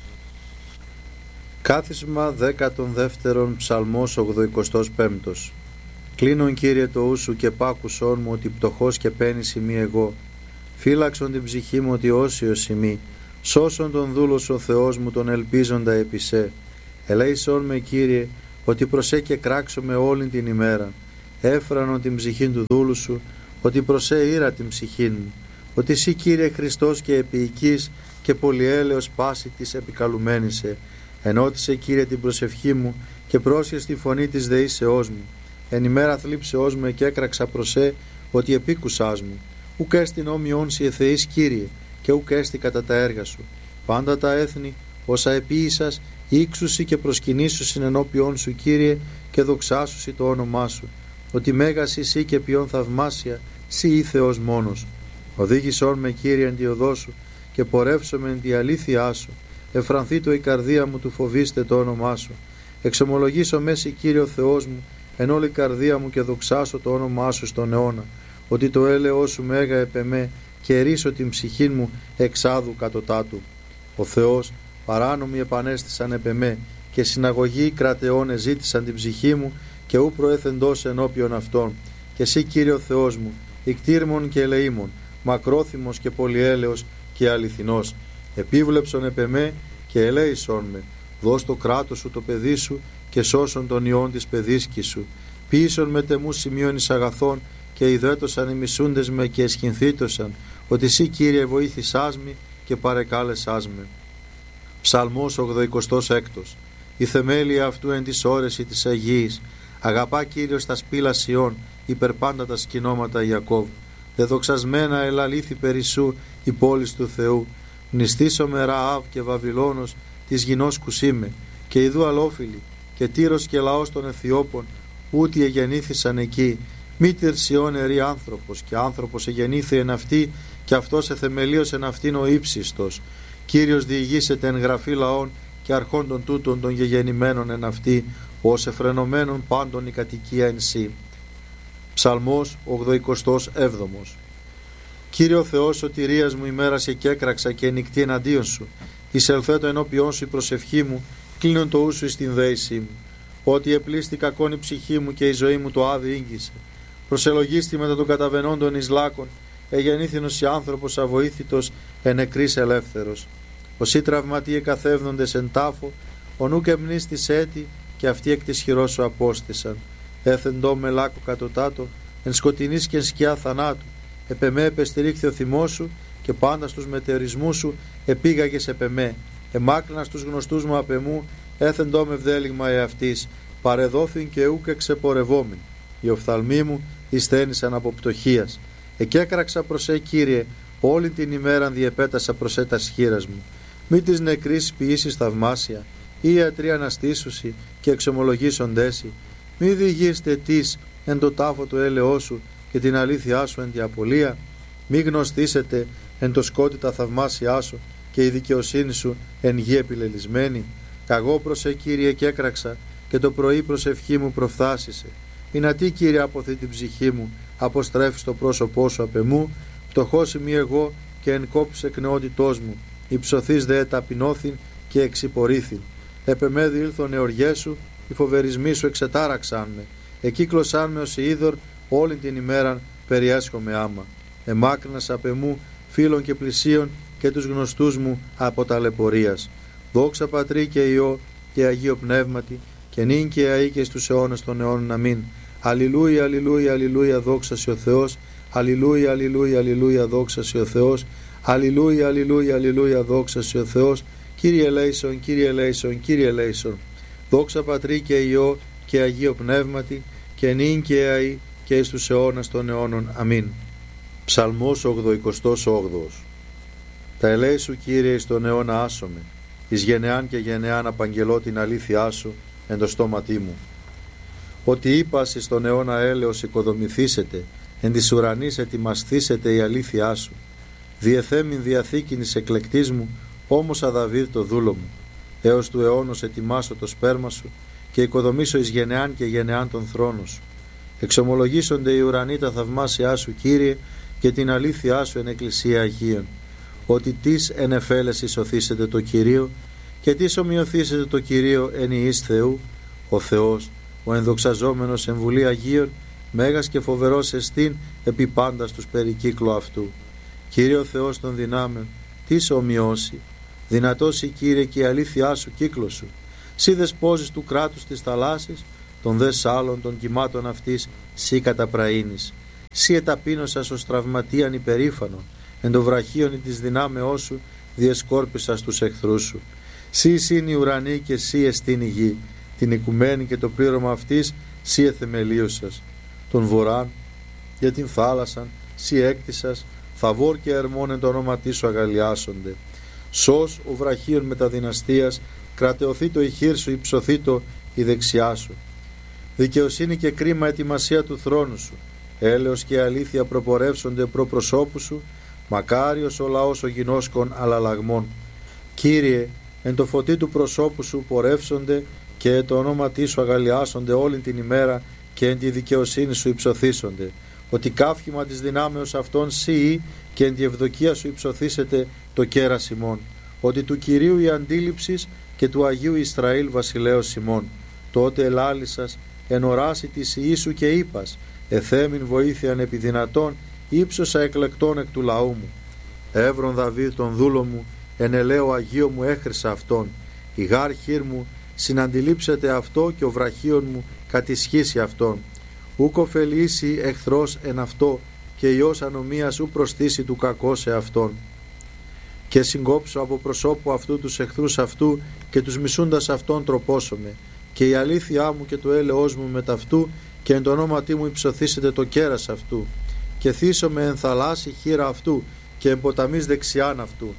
Speaker 2: Κάθισμα δέκατον δεύτερον, ψαλμός ογδοηκοστός πέμπτος. Κλείνον, Κύριε, το ου σου και πάκουσόν μου, ότι πτωχός και πένης ημί εγώ. Φύλαξον την ψυχή μου, ότι όσιος ημί. Σώσον τον δούλος ο Θεός μου, τον ελπίζοντα επί σε. Ελέησόν με, Κύριε, ότι προσέ και κράξω με όλην την ημέρα. Έφρανον την ψυχήν του δούλου σου, ότι προσέ ήρα την ψυχήν μου. Ότι εσύ, Κύριε, Χριστός και επίοικης και πολυέλεος πάση της επικαλουμένησε. Ενώτισε, Κύριε, την προσευχή μου και πρόσχες τη φωνή της δεήσεώς μου. Εν ημέρα θλίψεώς μου και έκραξα προσέ, ότι επίκουσάς μου. Ουκ έστιν όμοιον σοι εθεείς, Κύριε, και ουκ έστι κατά τα έργα σου. Πάντα τα έθνη, όσα επίησας, ύξουσι και προσκυνήσουσιν ενώπιον σου, Κύριε, και δοξάσουσι το όνομά σου. Ότι μέγας εσύ και ποιον θαυμάσια, σύ ή Θεός μόνος. Οδήγησόν με, Κύριε, εν τη οδό σου, και πορεύσομαι εν τη αλήθειά σου. Εφρανθήτω η καρδία μου του φοβήστε το όνομά σου. Εξομολογήσω μέση, Κύριε ο Θεός μου, εν όλη η καρδία μου, και δοξάσω το όνομά σου στον αιώνα, ότι το έλεος σου μέγα επεμέ, και ρίσω την ψυχή μου εξάδου κατωτάτου. Ο Θεός παράνομοι επανέστησαν επεμέ, και συναγωγοί κρατεώνε ζήτησαν την ψυχή μου, και ου προέθεντος ενώπιον αυτών. Και εσύ, Κύριε ο Θεός μου, ικτήρμον και ελεήμον, μακρόθυμος και πολυέλεος και αληθινός, επίβλεψον επεμέ και ελέησον με. Δώσ' το κράτος σου το παιδί σου, και σώσον τον ιόν της παιδίσκης σου. Ποιήσον με τεμούς σημείων εις αγαθών, και ιδέτωσαν οι μισούντες με και εσχυνθήτωσαν, ότι εσύ, Κύριε, βοήθησάς με και παρεκάλεσάς με. Ψαλμός ογδοηκοστός έκτος. Η θεμέλια αυτού εν της όρεση της Αγίης. Αγαπά, Κύριος, τα σπήλα Σιών, υπερπάντα τα σκηνώματα Ιακώβ. Δεδοξασμένα ελαλήθη περισσού η πόλης του Θεού. Μνηστήσομαι Ραάβ και Βαβυλώνος της γινός κουσίμε, και ιδού αλόφιλοι, και Τύρος και λαός των Αιθιώπων, ούτι εγεννήθησαν εκεί. Μήτερ Σιών ερή άνθρωπος, και άνθρωπος εγεννήθη εν αυτή, και αυτός εθεμελίος εν αυτήν ο ύψιστος. Κύριος διηγήσεται εν γραφή λαών, και αρχών των τούτων των γεγεννημένων εν αυτή, ως εφρενωμένων πάντων η κατοικία εν σύ. Ψαλμός ογδοηκοστός έβδομος. Κύριε ο Θεός σωτηρίας μου, ημέρασε και έκραξα και νυχτή εναντίον σου. Εισελθέτω ενώπιόν σου η προσευχή μου, κλείνον το ούσου εις την δέησή μου. Ότι επλήστη κακόν η ψυχή μου, και η ζωή μου το άδει ήγγισε. Προσελογίστη μετά των καταβενόντων εις λάκων, εγεννήθηνος η άνθρωπος αβοήθητος, εν νεκρής ελεύθερος. Όσοι τραυματίε καθεύδοντες εν τάφο, ο νουκ εμνίστης έτη, και αυτοί εκ της χειρός σου απόστησαν. Έθεντό με λάκκο κατωτάτο, εν σκοτεινής και εν σκιά θανάτου. Επεμέ επεστηρίχθη ο θυμός σου, και πάντα στους μετεωρισμούς σου επήγαγες επεμέ. Εμάκρινα στους γνωστούς μου απεμού, έθεντό με βδέλιγμα εαυτής. Παρεδόθην και ούκ εξεπορευόμην. Οι οφθαλμοί μου εισθένησαν από πτωχίας. Εκέκραξα προς σε, Κύριε, όλη την ημέραν διεπέτασα προς σε τας χείρας μου. Μη της νεκρής ποιήσεις θαυμάσια, ή ιατροί αναστήσουσι και εξομολογήσοντέσι. Μη διηγείστε τις εν το τάφο του έλεός σου, και την αλήθειά σου εν τη απολία. Μη γνωστήσετε εν το σκότι τα θαυμάσια σου, και η δικαιοσύνη σου εν γη επιλελισμένη. Καγώ προς σε, Κύριε, και έκραξα, και το πρωί προσευχή μου προφθάσισε. Ινατί, Κύριε, αποθεί την ψυχή μου, αποστρέφεις το πρόσωπό σου απ' εμού. Πτωχός ημί εγώ, και εν κόπης εκ νεότητός μου. Υψωθείς δε ταπεινώθην και εξυπορήθην. Επεμέ διήλθον εωργές σου, οι φοβερισμοί σου εξετάραξαν με. Εκύκλωσάν με ως είδωρ, όλη την ημέραν περιέσχομαι άμα. Εμάκρυνας απ' εμού φίλων και πλησίων, και τους γνωστούς μου από ταλαιπωρίας. Δόξα Πατρί και Υιό και Αγίο Πνεύματι, και νυν και αεί και στους αιώνας των αιώνων. Αμήν. Αλληλούια, αλληλούια, αλληλούια, δόξα σε ο Θεός. Αλληλούια, αλληλούια, αλληλούια, δόξα σε ο Θεός. Αλληλούια, αλληλούια, αλληλούια, δόξα σε ο Θεός. Κύριε ελέησον, Κύριε ελέησον, Κύριε ελέησον. Δόξα Πατρί και Υιό και Αγίο Πνεύματι, και νυν και αεί και εις τους αιώνας των αιώνων. Αμήν. Ψαλμός ογδοηκοστός όγδοος. Τα ελέη σου, Κύριε, εις τον αιώνα άσομαι, εις γενεάν και γενεάν απαγγελώ την αλήθειά σου εν το στόματί μου. Ότι είπας εις τον αιώνα έλεος οικοδομηθήσετε, εν της ουρανής ετοιμασθήσετε η αλήθειά σου. Διεθέμην διαθήκην εις εκλεκτής μου, όμως αδαβίδ το δούλο μου. Έως του αιώνος ετοιμάσω το σπέρμα σου, και οικοδομήσω εις γενεάν και γενεάν τον θρόνο σου. Εξομολογήσονται οι ουρανοί τα θαυμάσια σου, Κύριε, και την αλήθειά σου εν εκκλησία Αγίων. Ότι τις εν εφέλεση σωθήσετε το Κυρίο, και τις ομοιωθήσετε το Κυρίο εν ιής Θεού. Ο Θεός, ο ενδοξαζόμενος εν βουλή Αγίων, μέγας και φοβερός εστίν επί πάντα στους περικύκλου αυτού. Κύριε ο Θεός των δυνάμεων, τις ομοιώσει. Δυνατός η, Κύριε, και η αλήθειά σου κύκλο σου. Σύ δεσπόζεις του κράτους της θαλάσσης, των δε σάλων των κυμάτων αυτής, σύ καταπραΐνεις. Σύ εταπείνωσας ως τραυματίαν υπερήφανον, εν το βραχίον της δυνάμεώς σου διεσκόρπισας τους εχθρούς σου. Σύ εισήν η ουρανή και σύ εστίν η γη, την οικουμένη και το πλήρωμα αυτής σύ εθεμελίωσας. Τον βοράν για την θάλασσαν σύ έκτισας, θαβόρ και ερμόν εν το όνομα της σου αγαλιάσονται. Σως ο βραχίων μεταδυναστείας, κρατεωθεί το η χείρ σου, υψωθεί το η δεξιά σου. Δικαιοσύνη και κρίμα ετοιμασία του θρόνου σου, έλεος και αλήθεια προπορεύσονται προ προσώπου σου, μακάριος ο λαός ο γινώσκων αλλαλαγμών. Κύριε, εν το φωτί του προσώπου σου πορεύσονται και το όνόματί σου αγαλιάσονται όλη την ημέρα και εν τη δικαιοσύνη σου υψωθήσονται. Ότι κάφημα της δυνάμεως αυτών σύ και εν τη ευδοκία σου υψωθήσετε το κέρας ημών. Ότι του Κυρίου η αντίληψη και του Αγίου Ισραήλ βασιλέως ημών. Τότε ελάλησας εν οράση της Ιησού και είπας, εθέμην βοήθειαν επί δυνατών, ύψωσα εκλεκτών εκ του λαού μου. Εύρον Δαβίδ τον δούλο μου, εν ελαίο Αγίο μου έχρισα αυτόν. Η γάρ χείρ μου συναντιλήψεται αυτό και ο βραχίον μου κατησχίσει αυτόν. Ούκ ωφελήσει εχθρός εν αυτό και ιός ανομίας ου προστήσει του κακό σε αυτόν. Και συγκόψω από προσώπου αυτού τους εχθρούς αυτού και τους μισούντας αυτόν τροπώσομαι. Και η αλήθειά μου και το έλεος μου μετ' αυτού και εν το ονόματί μου υψωθήσετε το κέρας αυτού. Και θύσομαι εν θαλάσσι χείρα αυτού και εν ποταμής δεξιάν αυτού.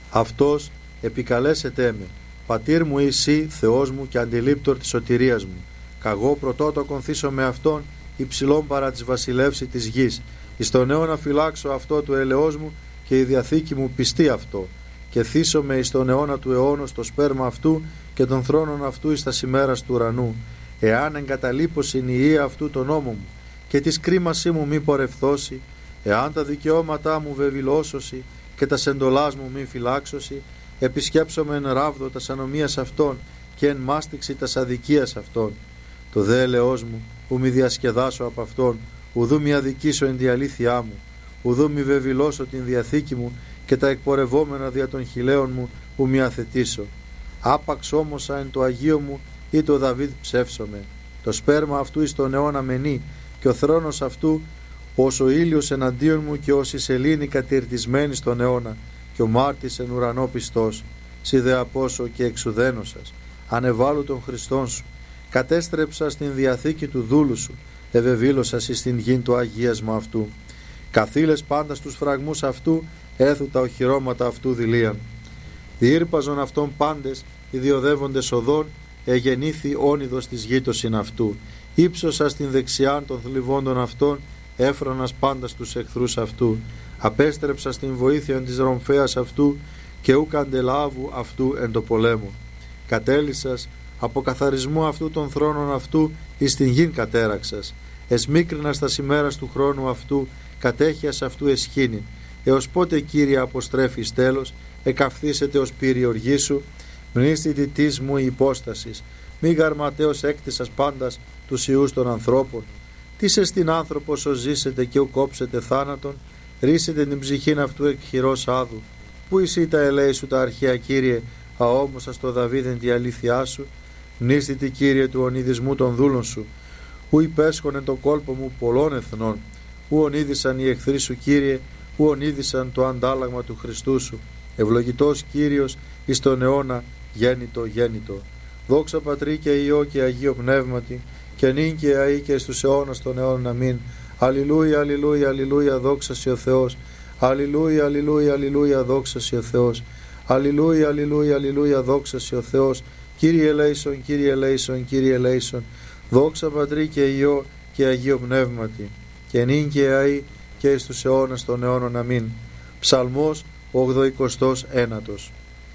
Speaker 2: Αυτός επικαλέσετε με, πατήρ μου εσύ Θεός μου και αντιλήπτορ της σωτηρίας μου. Καγώ πρωτότοκον θύσω με αυτόν υψηλών παρά της βασιλεύση της γης. Εις τον αιώνα φυλάξω αυτό του ελεός μου και η διαθήκη μου πιστεί αυτό. Και θύσομαι εις τον αιώνα του αιώνος το σπέρμα αυτού και των θρόνων αυτού εις τα ημέρας του ουρανού. Εάν εγκαταλείπωσιν η ιεία αυτού τον νόμο μου και της κρίμασή μου μη πορευθώσει, εάν τα δικαιώματά μου βεβηλώσωση και τα σεντολάς μου μη φυλάξωση, επισκέψομαι εν ράβδο τας ανομίας αυτών και εν μάστιξη τας αδικίας αυτών. Το δε ελεός μου ου μη διασκεδάσω από αυτόν, ουδού μη αδικήσω εν τη αλήθειά μου, ουδού μη βεβηλώσω την διαθήκη μου και τα εκπορευόμενα δια των χιλέων μου ου μη αθετήσω. Άπαξ όμως εν το Αγίο μου ή το Δαβίδ ψεύσομαι. Το σπέρμα αυτού εις τον αιώνα μενεί και ο θρόνος αυτού ως ο ήλιος εναντίον μου και ως η σελήνη κατηρτισμένη στον αιώνα και ο μάρτης εν ουρανό πιστός. Σι δε απόσω και εξουδένωσας, ανεβάλλου των Χριστών σου, κατέστρεψα στην διαθήκη του δούλου σου, ευεβήλωσας εις την γην του αγίασμα αυτού. Καθήλες πάντα στους φραγμούς αυτού, έθου τα οχυρώματα αυτού δηλίαν. Διήρπαζον αυτών πάντες, ιδιοδεύοντες οδών, εγεννήθη όνειδος της γήτωσιν αυτού. Ήψωσα στην δεξιάν των θλιβόντων αυτών, έφρονας πάντα στους εχθρούς αυτού. Απέστρεψα στην βοήθεια της ρομφέας αυτού και ουκ αντελάβου αυτού εν το πολέμο. Κατέλυσας από καθαρισμού αυτού των θρόνων αυτού εις την γην κατέραξας. Εσμίκρινας τα ημέρας του χρόνου αυτού, κατέχειας αυτού εσχήνη. Έως πότε Κύριε αποστρέφεις τέλος, εκαυθήσετε ως πυριοργή σου, μνήστη διτής μου η υπόστασης, μη γαρματέως έκτισας πάντας τους ιούς των ανθρώπων. Τι σε στην άνθρωπος ως ζήσετε και ου κόψετε θάνατον, ρίσετε την ψυχήν αυτού εκ χειρός άδου. Πού εσύ τα ελέη σου τα αρχαία Κύριε, αόμοσα στο Δαβίδεν τη αλήθειά σου, μνήστητη Κύριε του ονειδισμού των δούλων σου, ου υπέσχονε το κόλπο μου πολλών εθνών, ου ονείδησαν οι εχθροί σου Κύριε, ου ονείδησαν το αντάλλαγμα του Χριστού σου. Ευλογητός Κύριος εις τον αιώνα γέννητο γέννητο. Δόξα Πατρί και Υιό και Αγίο Πνεύματι, και νυν και αεί και στους αιώνας των αιώνων αμήν. Αλληλούια, αλληλούια, αλληλούια, δόξα σοι ο Θεός. Αλληλούια, αλληλούια, αλληλούια, δόξα σοι ο Θεός. Αλληλούια, αλληλούια, αλληλούια, δόξα σοι ο Θεός. Κύριε ελέησον, Κύριε ελέησον, Κύριε ελέησον. Δόξα Πατρί και Υιό και Αγίο Πνεύματι, και νυν και αεί και εις τους αιώνας των αιώνων αμήν. Ψαλμός ογδοηκοστός ένατος.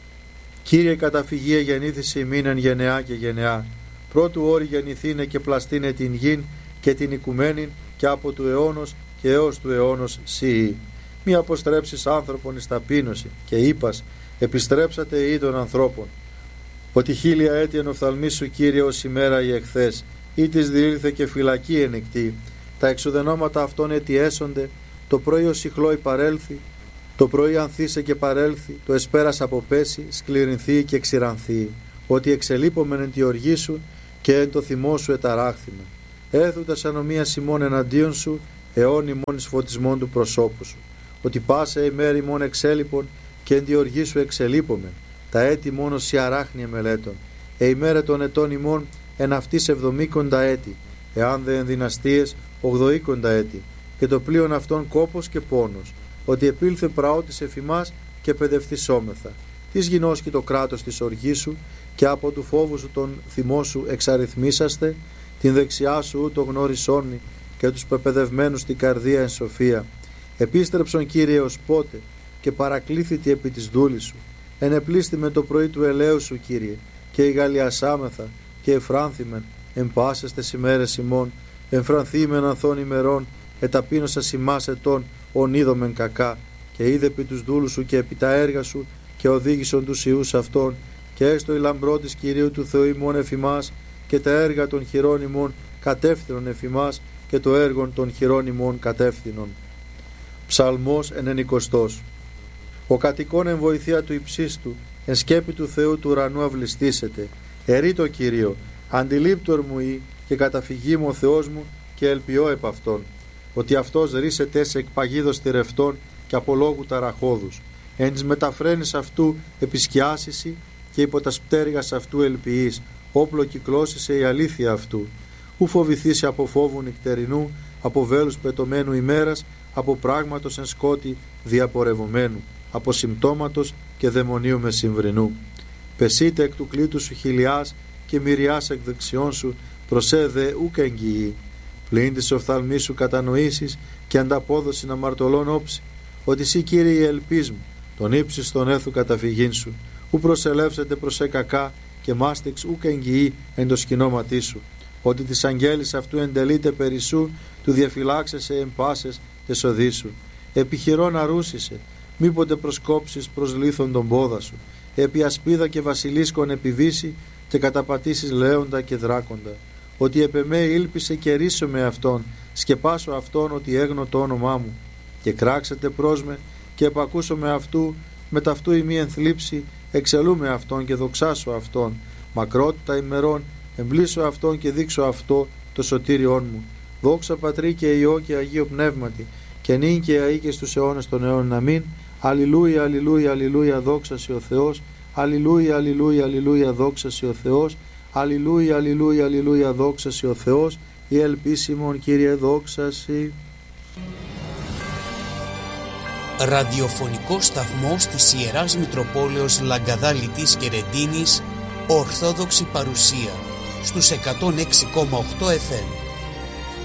Speaker 2: Κύριε καταφυγίε γεννήθησε ημίν εν γενεά και γενεά. Πρώτου όρη γεννηθήνε και πλαστήνε την γην και την οικουμένην και από του αιώνος και έως του αιώνος σιή. Μη αποστρέψεις άνθρωπον εις ταπείνωση και είπας επιστρέψατε ή των ανθρώπων. Ότι χίλια έτη εν οφθαλμή σου Κύριε ως ημέρα η εχθές, ή της διήλθε και φυλακή ενεκτή. Τα εξουδενώματα αυτών αιτιέσονται, το πρωί ο σιχλόι παρέλθει, το πρωί ανθίσε και παρέλθει, το εσπέρας αποπέσει, σκληρινθεί και ξηρανθεί. Ότι εξελείπομεν εν τη οργή σου και εν το θυμό σου εταράχθημε. Έθουτας ανομίας ημών εναντίον σου, αιών ημών εις φωτισμών του προσώπου σου. Ότι πάσε ημέρη ημών εξέλιπων και εν τη οργή σου εξελείπομεν. Τα έτη μόνο σι αράχνια μελέτων. Ε ημέρα των ετών ημών εν αυτής εβδομήκοντα έτη, εάν δε εν δυναστείες ογδοήκοντα έτη, και το πλοίον αυτών κόπος και πόνος. Ότι επήλθε πραότης εφημάς και παιδευθυσόμεθα. Της γινώσκει το κράτος της οργής σου και από του φόβου σου τον θυμό σου εξαριθμίσαστε, την δεξιά σου ούτω γνώρισόνι και τους πεπαιδευμένους στην καρδία εν σοφία. Επίστρεψον, Κύριε, ως πότε, και παρακλήθητη επί της δούλης σου. Ενεπλήστη με το πρωί του ελαίου σου, Κύριε, και ηγαλιασάμεθα και εφράνθημεν εν πάσες τες ημέρες ημών, εμφρανθήμεν ανθών ημερών, εταπείνωσας ημάς ετών, ον είδομεν κακά, και είδε επί τους δούλους σου και επί τα έργα σου, και οδήγησον τους ιούς αυτών, και έστω η λαμπρό της Κυρίου του Θεού ημών εφημάς, και τα έργα των χειρών ημών κατεύθυνον εφημάς, και το έργον των χειρών ημών κατεύθυνον. Ψαλμός ενενηκοστός. Ο κατοικών εν βοηθεία του υψίστου, εν σκέπη του Θεού του ουρανού αυλιστήσετε. Ερεί το Κυρίο, αντιλήπτορ μου ή, και καταφυγή μου ο Θεός μου, και ελπιώ επ' αυτόν, ότι αυτός ρίσεται σε εκπαγίδος θηρευτών και από λόγου ταραχώδους. Εν της μεταφραίνης αυτού επισκιάσισι, και υπό τα σπτέρυγας αυτού ελπιείς, όπλο κυκλώσισε η αλήθεια αυτού. Ου φοβηθήσει από φόβου νυχτερινού, από βέλους πετωμένου ημέρας, από πράγματος εν σκότη διαπορευωμένου, από συμπτώματος και δαιμονίου μεσημβρινού. Πεσείτε εκ του κλήτου σου χιλιάς και μυριάς εκ δεξιών σου, προσέ δε ούκ εγγυή. Πλην της οφθαλμής σου κατανοήσεις και ανταπόδοση αμαρτωλών όψη, ότι σύ, Κύριε, η ελπίς μου, τον ύψιστον έθου καταφυγήν σου, ου προσελεύσετε προσέ κακά και μάστιξ ούκ εγγυή εν το σκηνώματί σου, ότι της αγγέλης αυτού εντελείται περισσού, του διαφυλάξεσαι εν πάσες τες οδοί σου. Επιχειρών αρούσισε, μήποτε προσκόψεις προς λίθον τον πόδα σου, επί ασπίδα και βασιλίσκον επιβήσει και καταπατήσεις λέοντα και δράκοντα. Ότι επ' εμέ ήλπισε και ρίσω με αυτόν, σκεπάσω αυτόν ότι έγνω το όνομά μου. Και κράξετε προς με και επακούσω με αυτού, με ταυτού ημί ενθλίψη, εξελούμε αυτόν και δοξάσω αυτόν. Μακρότητα ημερών, εμπλήσω αυτόν και δείξω αυτό το σωτήριόν μου. Δόξα Πατρί και Υιό και Αγίο Πνεύματι, και νυν και αεί και στους αιώνες των αιώνων. Αμήν. Αλληλούια, αλληλούια, αλληλούια, δόξα σοι ο Θεός. Αλληλούια, αλληλούια, αλληλούια, δόξα σοι ο Θεός. Αλληλούια, αλληλούια, αλληλούια, δόξα σοι ο Θεός. Η ελπίσιμον, Κύριε, δόξα σοι.
Speaker 1: Ραδιοφωνικός σταθμός της Ιεράς Μητροπόλεως Λαγκαδά Λιτής και Ρεντίνης, Ορθόδοξη Παρουσία, στους εκατόν έξι κόμμα οκτώ εφ εμ.